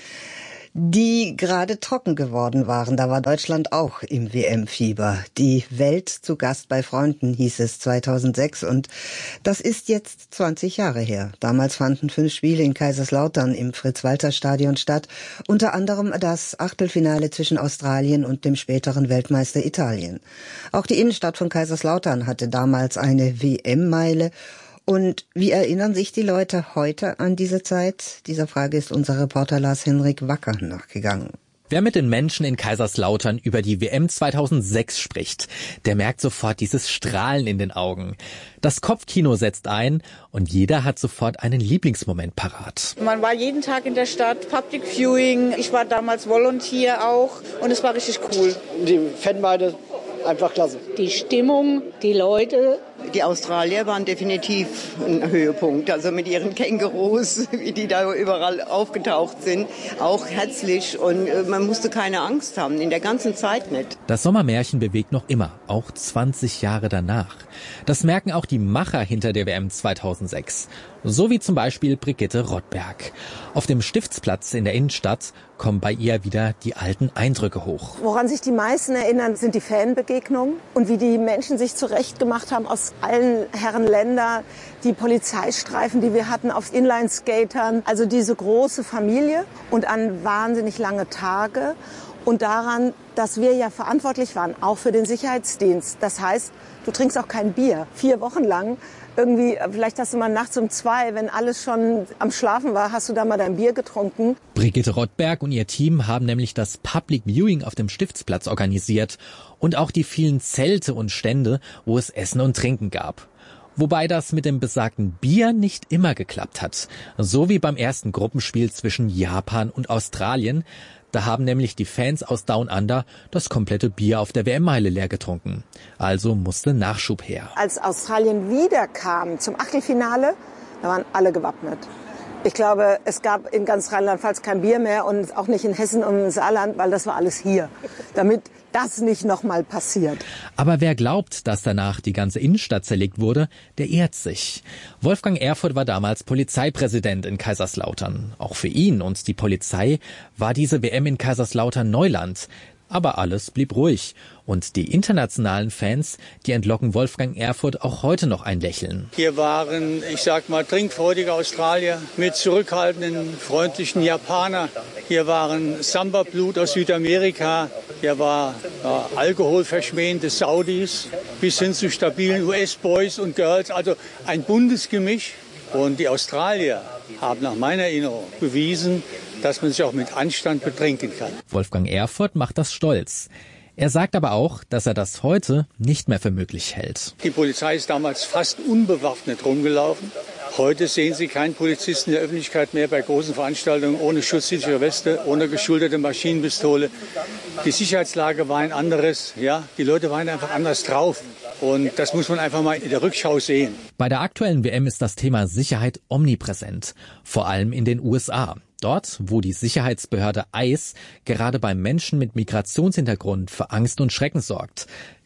die gerade trocken geworden waren. Da war Deutschland auch im WM-Fieber. Die Welt zu Gast bei Freunden hieß es 2006 und das ist jetzt 20 Jahre her. Damals fanden 5 Spiele in Kaiserslautern im Fritz-Walter-Stadion statt, unter anderem das Achtelfinale zwischen Australien und dem späteren Weltmeister Italien. Auch die Innenstadt von Kaiserslautern hatte damals eine WM-Meile. Und wie erinnern sich die Leute heute an diese Zeit? Dieser Frage ist unser Reporter Lars-Henrik Wacker nachgegangen. Wer mit den Menschen in Kaiserslautern über die WM 2006 spricht, der merkt sofort dieses Strahlen in den Augen. Das Kopfkino setzt ein und jeder hat sofort einen Lieblingsmoment parat. Man war jeden Tag in der Stadt, Public Viewing. Ich war damals Volunteer auch und es war richtig cool. Die Fanmeile einfach klasse. Die Stimmung, die Leute. Die Australier waren definitiv ein Höhepunkt. Also mit ihren Kängurus, wie die da überall aufgetaucht sind. Auch herzlich und man musste keine Angst haben, in der ganzen Zeit nicht. Das Sommermärchen bewegt noch immer, auch 20 Jahre danach. Das merken auch die Macher hinter der WM 2006. So wie zum Beispiel Brigitte Rottberg. Auf dem Stiftsplatz in der Innenstadt kommen bei ihr wieder die alten Eindrücke hoch. Woran sich die meisten erinnern, sind die Fanbegegnungen und wie die Menschen sich zurechtgemacht haben aus allen Herren Länder, die Polizeistreifen, die wir hatten auf Inline-Skatern, also diese große Familie und an wahnsinnig lange Tage und daran, dass wir ja verantwortlich waren, auch für den Sicherheitsdienst. Das heißt, du trinkst auch kein Bier, 4 Wochen lang. Irgendwie, vielleicht hast du mal nachts um 2, wenn alles schon am Schlafen war, hast du da mal dein Bier getrunken. Brigitte Rottberg und ihr Team haben nämlich das Public Viewing auf dem Stiftsplatz organisiert und auch die vielen Zelte und Stände, wo es Essen und Trinken gab. Wobei das mit dem besagten Bier nicht immer geklappt hat. So wie beim ersten Gruppenspiel zwischen Japan und Australien. Da haben nämlich die Fans aus Down Under das komplette Bier auf der WM-Meile leer getrunken. Also musste Nachschub her. Als Australien wiederkam zum Achtelfinale, da waren alle gewappnet. Ich glaube, es gab in ganz Rheinland-Pfalz kein Bier mehr und auch nicht in Hessen und im Saarland, weil das war alles hier. Damit das nicht nochmal passiert. Aber wer glaubt, dass danach die ganze Innenstadt zerlegt wurde, der irrt sich. Wolfgang Erfurth war damals Polizeipräsident in Kaiserslautern. Auch für ihn und die Polizei war diese WM in Kaiserslautern Neuland. Aber alles blieb ruhig. Und die internationalen Fans, die entlocken Wolfgang Erfurth auch heute noch ein Lächeln. Hier waren, ich sag mal, trinkfreudige Australier mit zurückhaltenden, freundlichen Japaner. Hier waren Samba-Blut aus Südamerika. Hier war alkoholverschmähende Saudis bis hin zu stabilen US-Boys und Girls. Also ein buntes Gemisch. Und die Australier haben nach meiner Erinnerung bewiesen, dass man sich auch mit Anstand betrinken kann. Wolfgang Erfurth macht das stolz. Er sagt aber auch, dass er das heute nicht mehr für möglich hält. Die Polizei ist damals fast unbewaffnet rumgelaufen. Heute sehen Sie keinen Polizisten in der Öffentlichkeit mehr bei großen Veranstaltungen ohne schutzsichere Weste, ohne geschulterte Maschinenpistole. Die Sicherheitslage war ein anderes. Ja, die Leute waren einfach anders drauf. Und das muss man einfach mal in der Rückschau sehen. Bei der aktuellen WM ist das Thema Sicherheit omnipräsent, vor allem in den USA. Dort, wo die Sicherheitsbehörde ICE gerade bei Menschen mit Migrationshintergrund für Angst und Schrecken sorgt.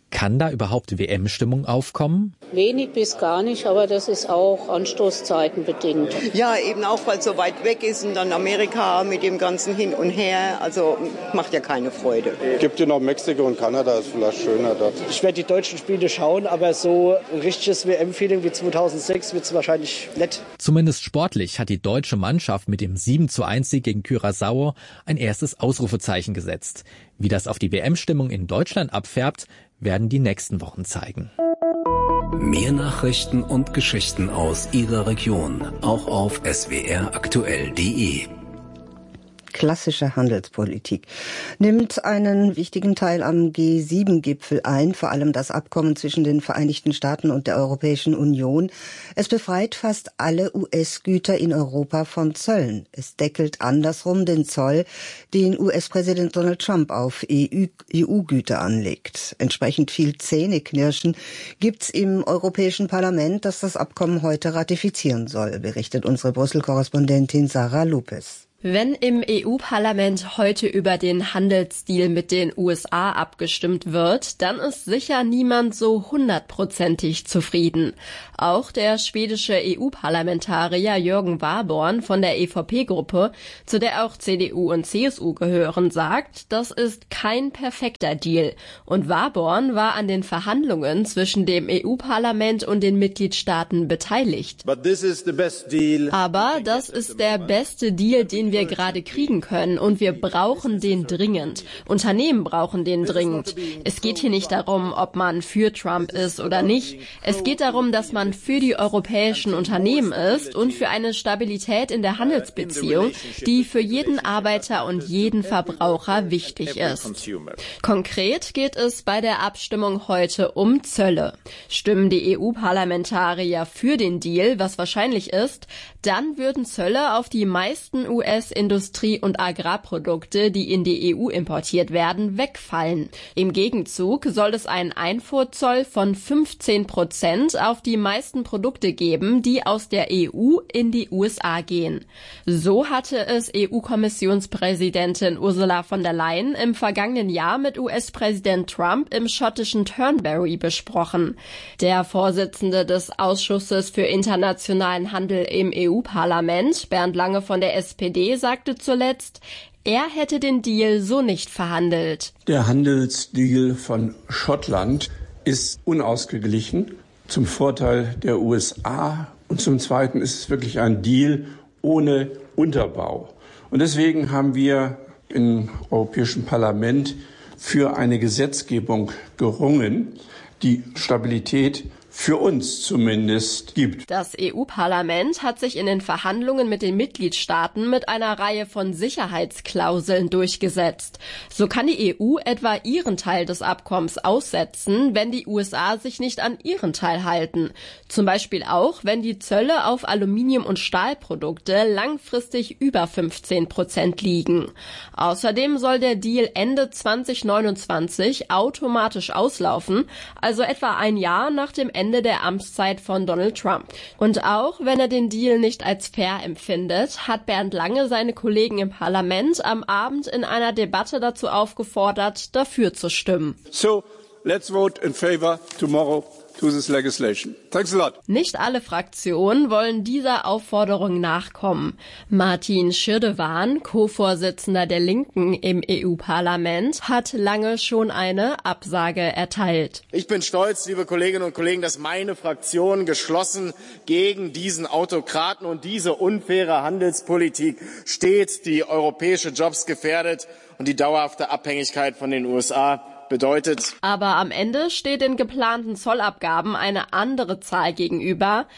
Kann da überhaupt WM-Stimmung aufkommen? Wenig bis gar nicht, aber das ist auch anstoßzeitenbedingt. Ja, eben auch, weil es so weit weg ist und dann Amerika mit dem ganzen Hin und Her. Also macht ja keine Freude. Gibt ja noch Mexiko und Kanada, ist vielleicht schöner dort. Ich werde die deutschen Spiele schauen, aber so ein richtiges WM-Feeling wie 2006 wird es wahrscheinlich nicht. Zumindest sportlich hat die deutsche Mannschaft mit dem 7:1-Sieg gegen Curaçao ein erstes Ausrufezeichen gesetzt. Wie das auf die WM-Stimmung in Deutschland abfärbt, werden die nächsten Wochen zeigen. Mehr Nachrichten und Geschichten aus Ihrer Region, auch auf swraktuell.de. Klassische Handelspolitik nimmt einen wichtigen Teil am G7-Gipfel ein, vor allem das Abkommen zwischen den Vereinigten Staaten und der Europäischen Union. Es befreit fast alle US-Güter in Europa von Zöllen. Es deckelt andersrum den Zoll, den US-Präsident Donald Trump auf EU-Güter anlegt. Entsprechend viel Zähneknirschen gibt's im Europäischen Parlament, das das Abkommen heute ratifizieren soll, berichtet unsere Brüssel-Korrespondentin Sarah Lopez. Wenn im EU-Parlament heute über den Handelsdeal mit den USA abgestimmt wird, dann ist sicher niemand so 100%ig zufrieden. Auch der schwedische EU-Parlamentarier Jürgen Warborn von der EVP-Gruppe, zu der auch CDU und CSU gehören, sagt, das ist kein perfekter Deal. Und Warborn war an den Verhandlungen zwischen dem EU-Parlament und den Mitgliedstaaten beteiligt. Aber das ist der beste Deal, den wir gerade kriegen können, und wir brauchen den dringend. Unternehmen brauchen den dringend. Es geht hier nicht darum, ob man für Trump ist oder nicht. Es geht darum, dass man für die europäischen Unternehmen ist und für eine Stabilität in der Handelsbeziehung, die für jeden Arbeiter und jeden Verbraucher wichtig ist. Konkret geht es bei der Abstimmung heute um Zölle. Stimmen die EU-Parlamentarier für den Deal, was wahrscheinlich ist, dann würden Zölle auf die meisten US-Industrie- und Agrarprodukte, die in die EU importiert werden, wegfallen. Im Gegenzug soll es einen Einfuhrzoll von 15% auf die meisten Produkte geben, die aus der EU in die USA gehen. So hatte es EU-Kommissionspräsidentin Ursula von der Leyen im vergangenen Jahr mit US-Präsident Trump im schottischen Turnberry besprochen. Der Vorsitzende des Ausschusses für internationalen Handel im EU-Parlament, Bernd Lange von der SPD, sagte zuletzt, er hätte den Deal so nicht verhandelt. Der Handelsdeal von Schottland ist unausgeglichen zum Vorteil der USA, und zum Zweiten ist es wirklich ein Deal ohne Unterbau. Und deswegen haben wir im Europäischen Parlament für eine Gesetzgebung gerungen, die Stabilität für uns zumindest gibt. Das EU-Parlament hat sich in den Verhandlungen mit den Mitgliedstaaten mit einer Reihe von Sicherheitsklauseln durchgesetzt. So kann die EU etwa ihren Teil des Abkommens aussetzen, wenn die USA sich nicht an ihren Teil halten. Zum Beispiel auch, wenn die Zölle auf Aluminium- und Stahlprodukte langfristig über 15% liegen. Außerdem soll der Deal Ende 2029 automatisch auslaufen, also etwa ein Jahr nach dem Ende der Amtszeit von Donald Trump. Und auch wenn er den Deal nicht als fair empfindet, hat Bernd Lange seine Kollegen im Parlament am Abend in einer Debatte dazu aufgefordert, dafür zu stimmen. So, let's vote in favor tomorrow to this legislation. Thanks a lot. Nicht alle Fraktionen wollen dieser Aufforderung nachkommen. Martin Schirdewan, Co-Vorsitzender der Linken im EU-Parlament, hat lange schon eine Absage erteilt. Ich bin stolz, liebe Kolleginnen und Kollegen, dass meine Fraktion geschlossen gegen diesen Autokraten und diese unfaire Handelspolitik steht, die europäische Jobs gefährdet und die dauerhafte Abhängigkeit von den USA bedeutet. Aber am Ende steht den geplanten Zollabgaben eine andere Zahl gegenüber: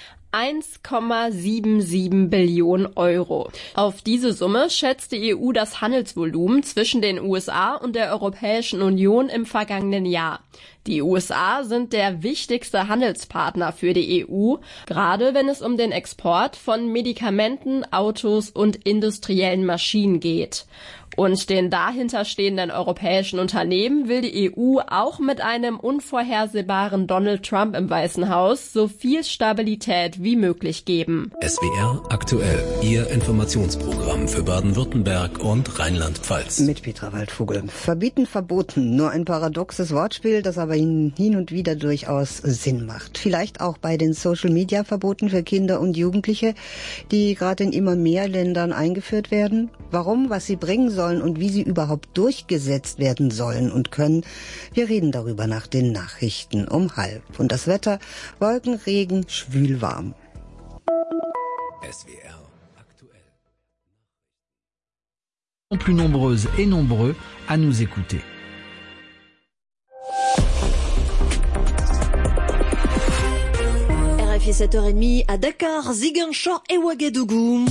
1,77 Billionen Euro. Auf diese Summe schätzt die EU das Handelsvolumen zwischen den USA und der Europäischen Union im vergangenen Jahr. Die USA sind der wichtigste Handelspartner für die EU, gerade wenn es um den Export von Medikamenten, Autos und industriellen Maschinen geht. Und den dahinterstehenden europäischen Unternehmen will die EU auch mit einem unvorhersehbaren Donald Trump im Weißen Haus so viel Stabilität wie möglich geben. SWR aktuell, Ihr Informationsprogramm für Baden-Württemberg und Rheinland-Pfalz. Mit Petra Waldvogel. Verbieten, verboten. Nur ein paradoxes Wortspiel, das aber hin und wieder durchaus Sinn macht. Vielleicht auch bei den Social-Media-Verboten für Kinder und Jugendliche, die gerade in immer mehr Ländern eingeführt werden. Warum, was sie bringen sollen und wie sie überhaupt durchgesetzt werden sollen und können. Wir reden darüber nach den Nachrichten um 12:30. Und das Wetter, Wolken, Regen, schwül warm. SWR aktuell. Plus nombreuses et nombreux à nous écouter. RFI 7h30 à Dakar, Ziguinchor et Ouagadougou.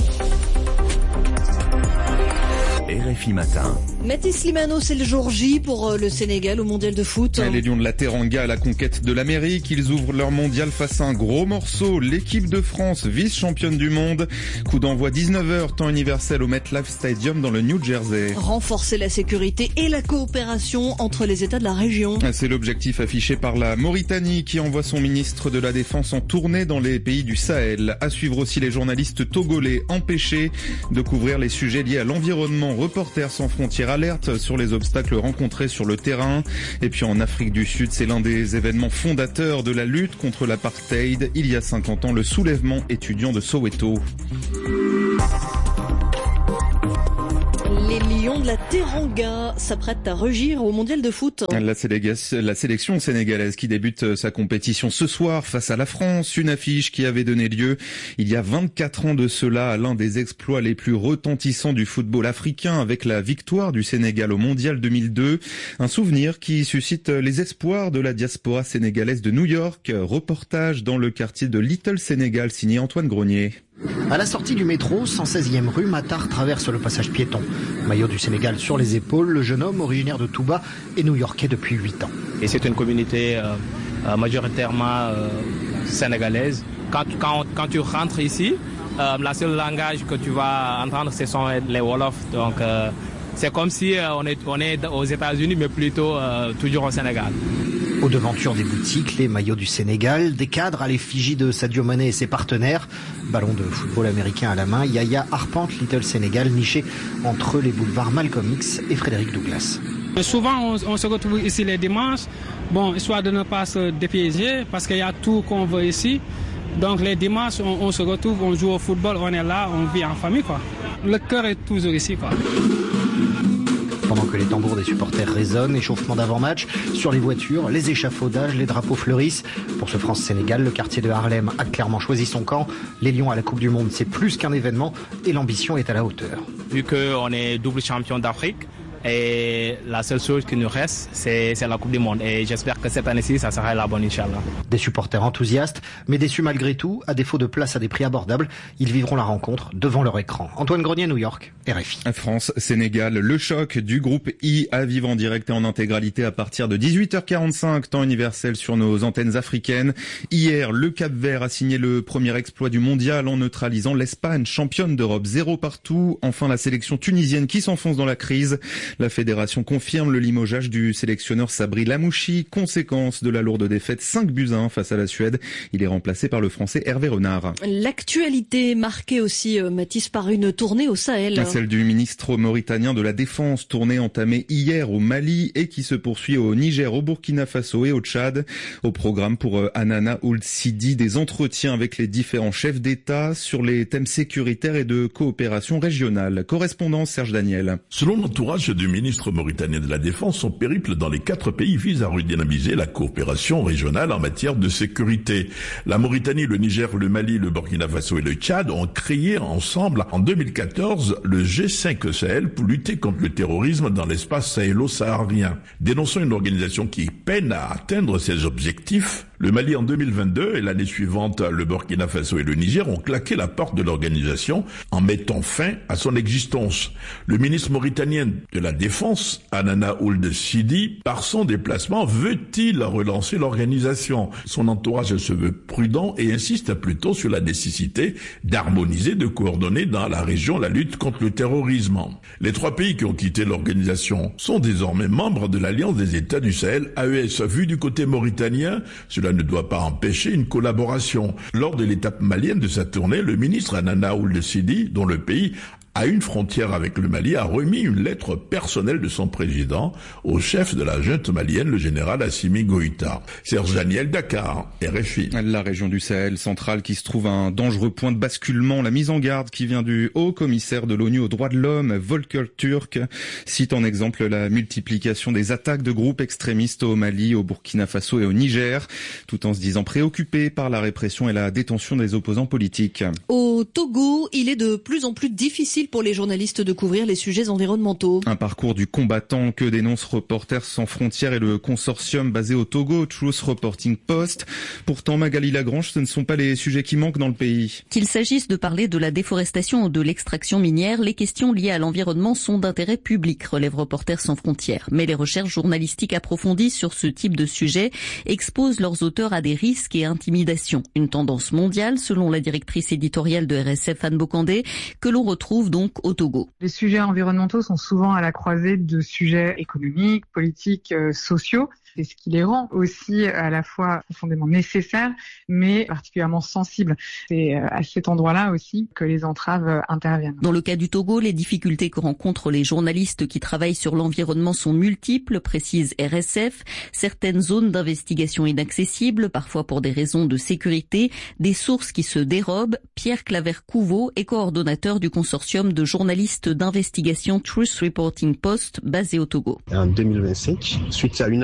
RFI Matin. Mathis Slimano, c'est le jour J pour le Sénégal au mondial de foot. Les Lions de la Teranga à la conquête de l'Amérique. Ils ouvrent leur mondial face à un gros morceau. L'équipe de France, vice-championne du monde. Coup d'envoi 19h, temps universel au MetLife Stadium dans le New Jersey. Renforcer la sécurité et la coopération entre les États de la région. C'est l'objectif affiché par la Mauritanie qui envoie son ministre de la Défense en tournée dans les pays du Sahel. À suivre aussi les journalistes togolais empêchés de couvrir les sujets liés à l'environnement. Reporters sans frontières alerte sur les obstacles rencontrés sur le terrain. Et puis en Afrique du Sud, c'est l'un des événements fondateurs de la lutte contre l'apartheid. Il y a 50 ans, le soulèvement étudiant de Soweto. Les Lions de la Teranga s'apprêtent à rugir au mondial de foot. La sélection sénégalaise qui débute sa compétition ce soir face à la France, une affiche qui avait donné lieu il y a 24 ans de cela à l'un des exploits les plus retentissants du football africain avec la victoire du Sénégal au mondial 2002. Un souvenir qui suscite les espoirs de la diaspora sénégalaise de New York. Reportage dans le quartier de Little Sénégal signé Antoine Grenier. À la sortie du métro, 116e rue, Matar traverse le passage piéton. Maillot du Sénégal sur les épaules, le jeune homme originaire de Touba est new-yorkais depuis 8 ans. Et c'est une communauté majoritairement sénégalaise. Quand tu rentres ici, la seule langage que tu vas entendre, ce sont les Wolof. Donc c'est comme si on est aux États-Unis, mais plutôt toujours au Sénégal. Aux devantures des boutiques, les maillots du Sénégal, des cadres à l'effigie de Sadio Mané et ses partenaires. Ballon de football américain à la main, Yaya arpente Little Sénégal, niché entre les boulevards Malcolm X et Frédéric Douglass. Souvent, on se retrouve ici les dimanches, histoire de ne pas se dépiéger, parce qu'il y a tout qu'on veut ici. Donc les dimanches, on se retrouve, on joue au football, on est là, on vit en famille, quoi. Le cœur est toujours ici, quoi. Pendant que les tambours des supporters résonnent, échauffement d'avant-match, sur les voitures, les échafaudages, les drapeaux fleurissent. Pour ce France-Sénégal, le quartier de Harlem a clairement choisi son camp. Les Lions à la Coupe du Monde, c'est plus qu'un événement et l'ambition est à la hauteur. Vu qu'on est double champion d'Afrique, et la seule chose qui nous reste, c'est la Coupe du Monde. Et j'espère que cette année-ci, ça sera la bonne, Inch'Allah. Des supporters enthousiastes, mais déçus malgré tout. À défaut de place à des prix abordables, ils vivront la rencontre devant leur écran. Antoine Grenier, New York, RFI. France-Sénégal, le choc du groupe I à vivre en direct et en intégralité à partir de 18h45, temps universel sur nos antennes africaines. Hier, le Cap-Vert a signé le premier exploit du mondial en neutralisant l'Espagne, championne d'Europe, 0 partout. Enfin, la sélection tunisienne qui s'enfonce dans la crise. La fédération confirme le limogeage du sélectionneur Sabri Lamouchi, conséquence de la lourde défaite 5-1 face à la Suède. Il est remplacé par le Français Hervé Renard. L'actualité marquée aussi, Mathis, par une tournée au Sahel. Celle du ministre mauritanien de la Défense, tournée entamée hier au Mali et qui se poursuit au Niger, au Burkina Faso et au Tchad. Au programme pour Anana Ould Sidi, des entretiens avec les différents chefs d'État sur les thèmes sécuritaires et de coopération régionale. Correspondance Serge Daniel. Selon l'entourage du ministre mauritanien de la Défense, son périple dans les 4 pays vise à redynamiser la coopération régionale en matière de sécurité. La Mauritanie, le Niger, le Mali, le Burkina Faso et le Tchad ont créé ensemble en 2014 le G5 Sahel pour lutter contre le terrorisme dans l'espace sahélo-saharien. Dénonçant une organisation qui peine à atteindre ses objectifs, Le Mali en 2022 et l'année suivante, le Burkina Faso et le Niger ont claqué la porte de l'organisation en mettant fin à son existence. Le ministre mauritanien de la Défense, Anana Ould Sidi, par son déplacement, veut-il relancer l'organisation? Son entourage se veut prudent et insiste plutôt sur la nécessité d'harmoniser, de coordonner dans la région la lutte contre le terrorisme. Les 3 pays qui ont quitté l'organisation sont désormais membres de l'Alliance des États du Sahel, AES. Vu du côté mauritanien, cela ne doit pas empêcher une collaboration. Lors de l'étape malienne de sa tournée, le ministre Anana Ould Sidi, dont le pays a une frontière avec le Mali, a remis une lettre personnelle de son président au chef de la junte malienne, le général Assimi Goïta. Serge Daniel, Dakar, RFI. La région du Sahel central qui se trouve à un dangereux point de basculement. La mise en garde qui vient du haut commissaire de l'ONU aux droits de l'homme, Volker Turk, cite en exemple la multiplication des attaques de groupes extrémistes au Mali, au Burkina Faso et au Niger, tout en se disant préoccupé par la répression et la détention des opposants politiques. Au Togo, il est de plus en plus difficile pour les journalistes de couvrir les sujets environnementaux. Un parcours du combattant que dénonce Reporters sans frontières et le consortium basé au Togo, Truth Reporting Post. Pourtant, Magali Lagrange, ce ne sont pas les sujets qui manquent dans le pays. Qu'il s'agisse de parler de la déforestation ou de l'extraction minière, les questions liées à l'environnement sont d'intérêt public, relève Reporters sans frontières. Mais les recherches journalistiques approfondies sur ce type de sujet exposent leurs auteurs à des risques et intimidations. Une tendance mondiale, selon la directrice éditoriale de RSF, Anne Bocandé, que l'on retrouve donc au Togo. Les sujets environnementaux sont souvent à la croisée de sujets économiques, politiques, sociaux. C'est ce qui les rend aussi à la fois profondément nécessaires, mais particulièrement sensibles. C'est à cet endroit-là aussi que les entraves interviennent. Dans le cas du Togo, les difficultés que rencontrent les journalistes qui travaillent sur l'environnement sont multiples, précise RSF. Certaines zones d'investigation inaccessibles, parfois pour des raisons de sécurité, des sources qui se dérobent. Pierre Claver-Couveau est coordonnateur du consortium de journalistes d'investigation Truth Reporting Post basé au Togo. En 2025, suite à une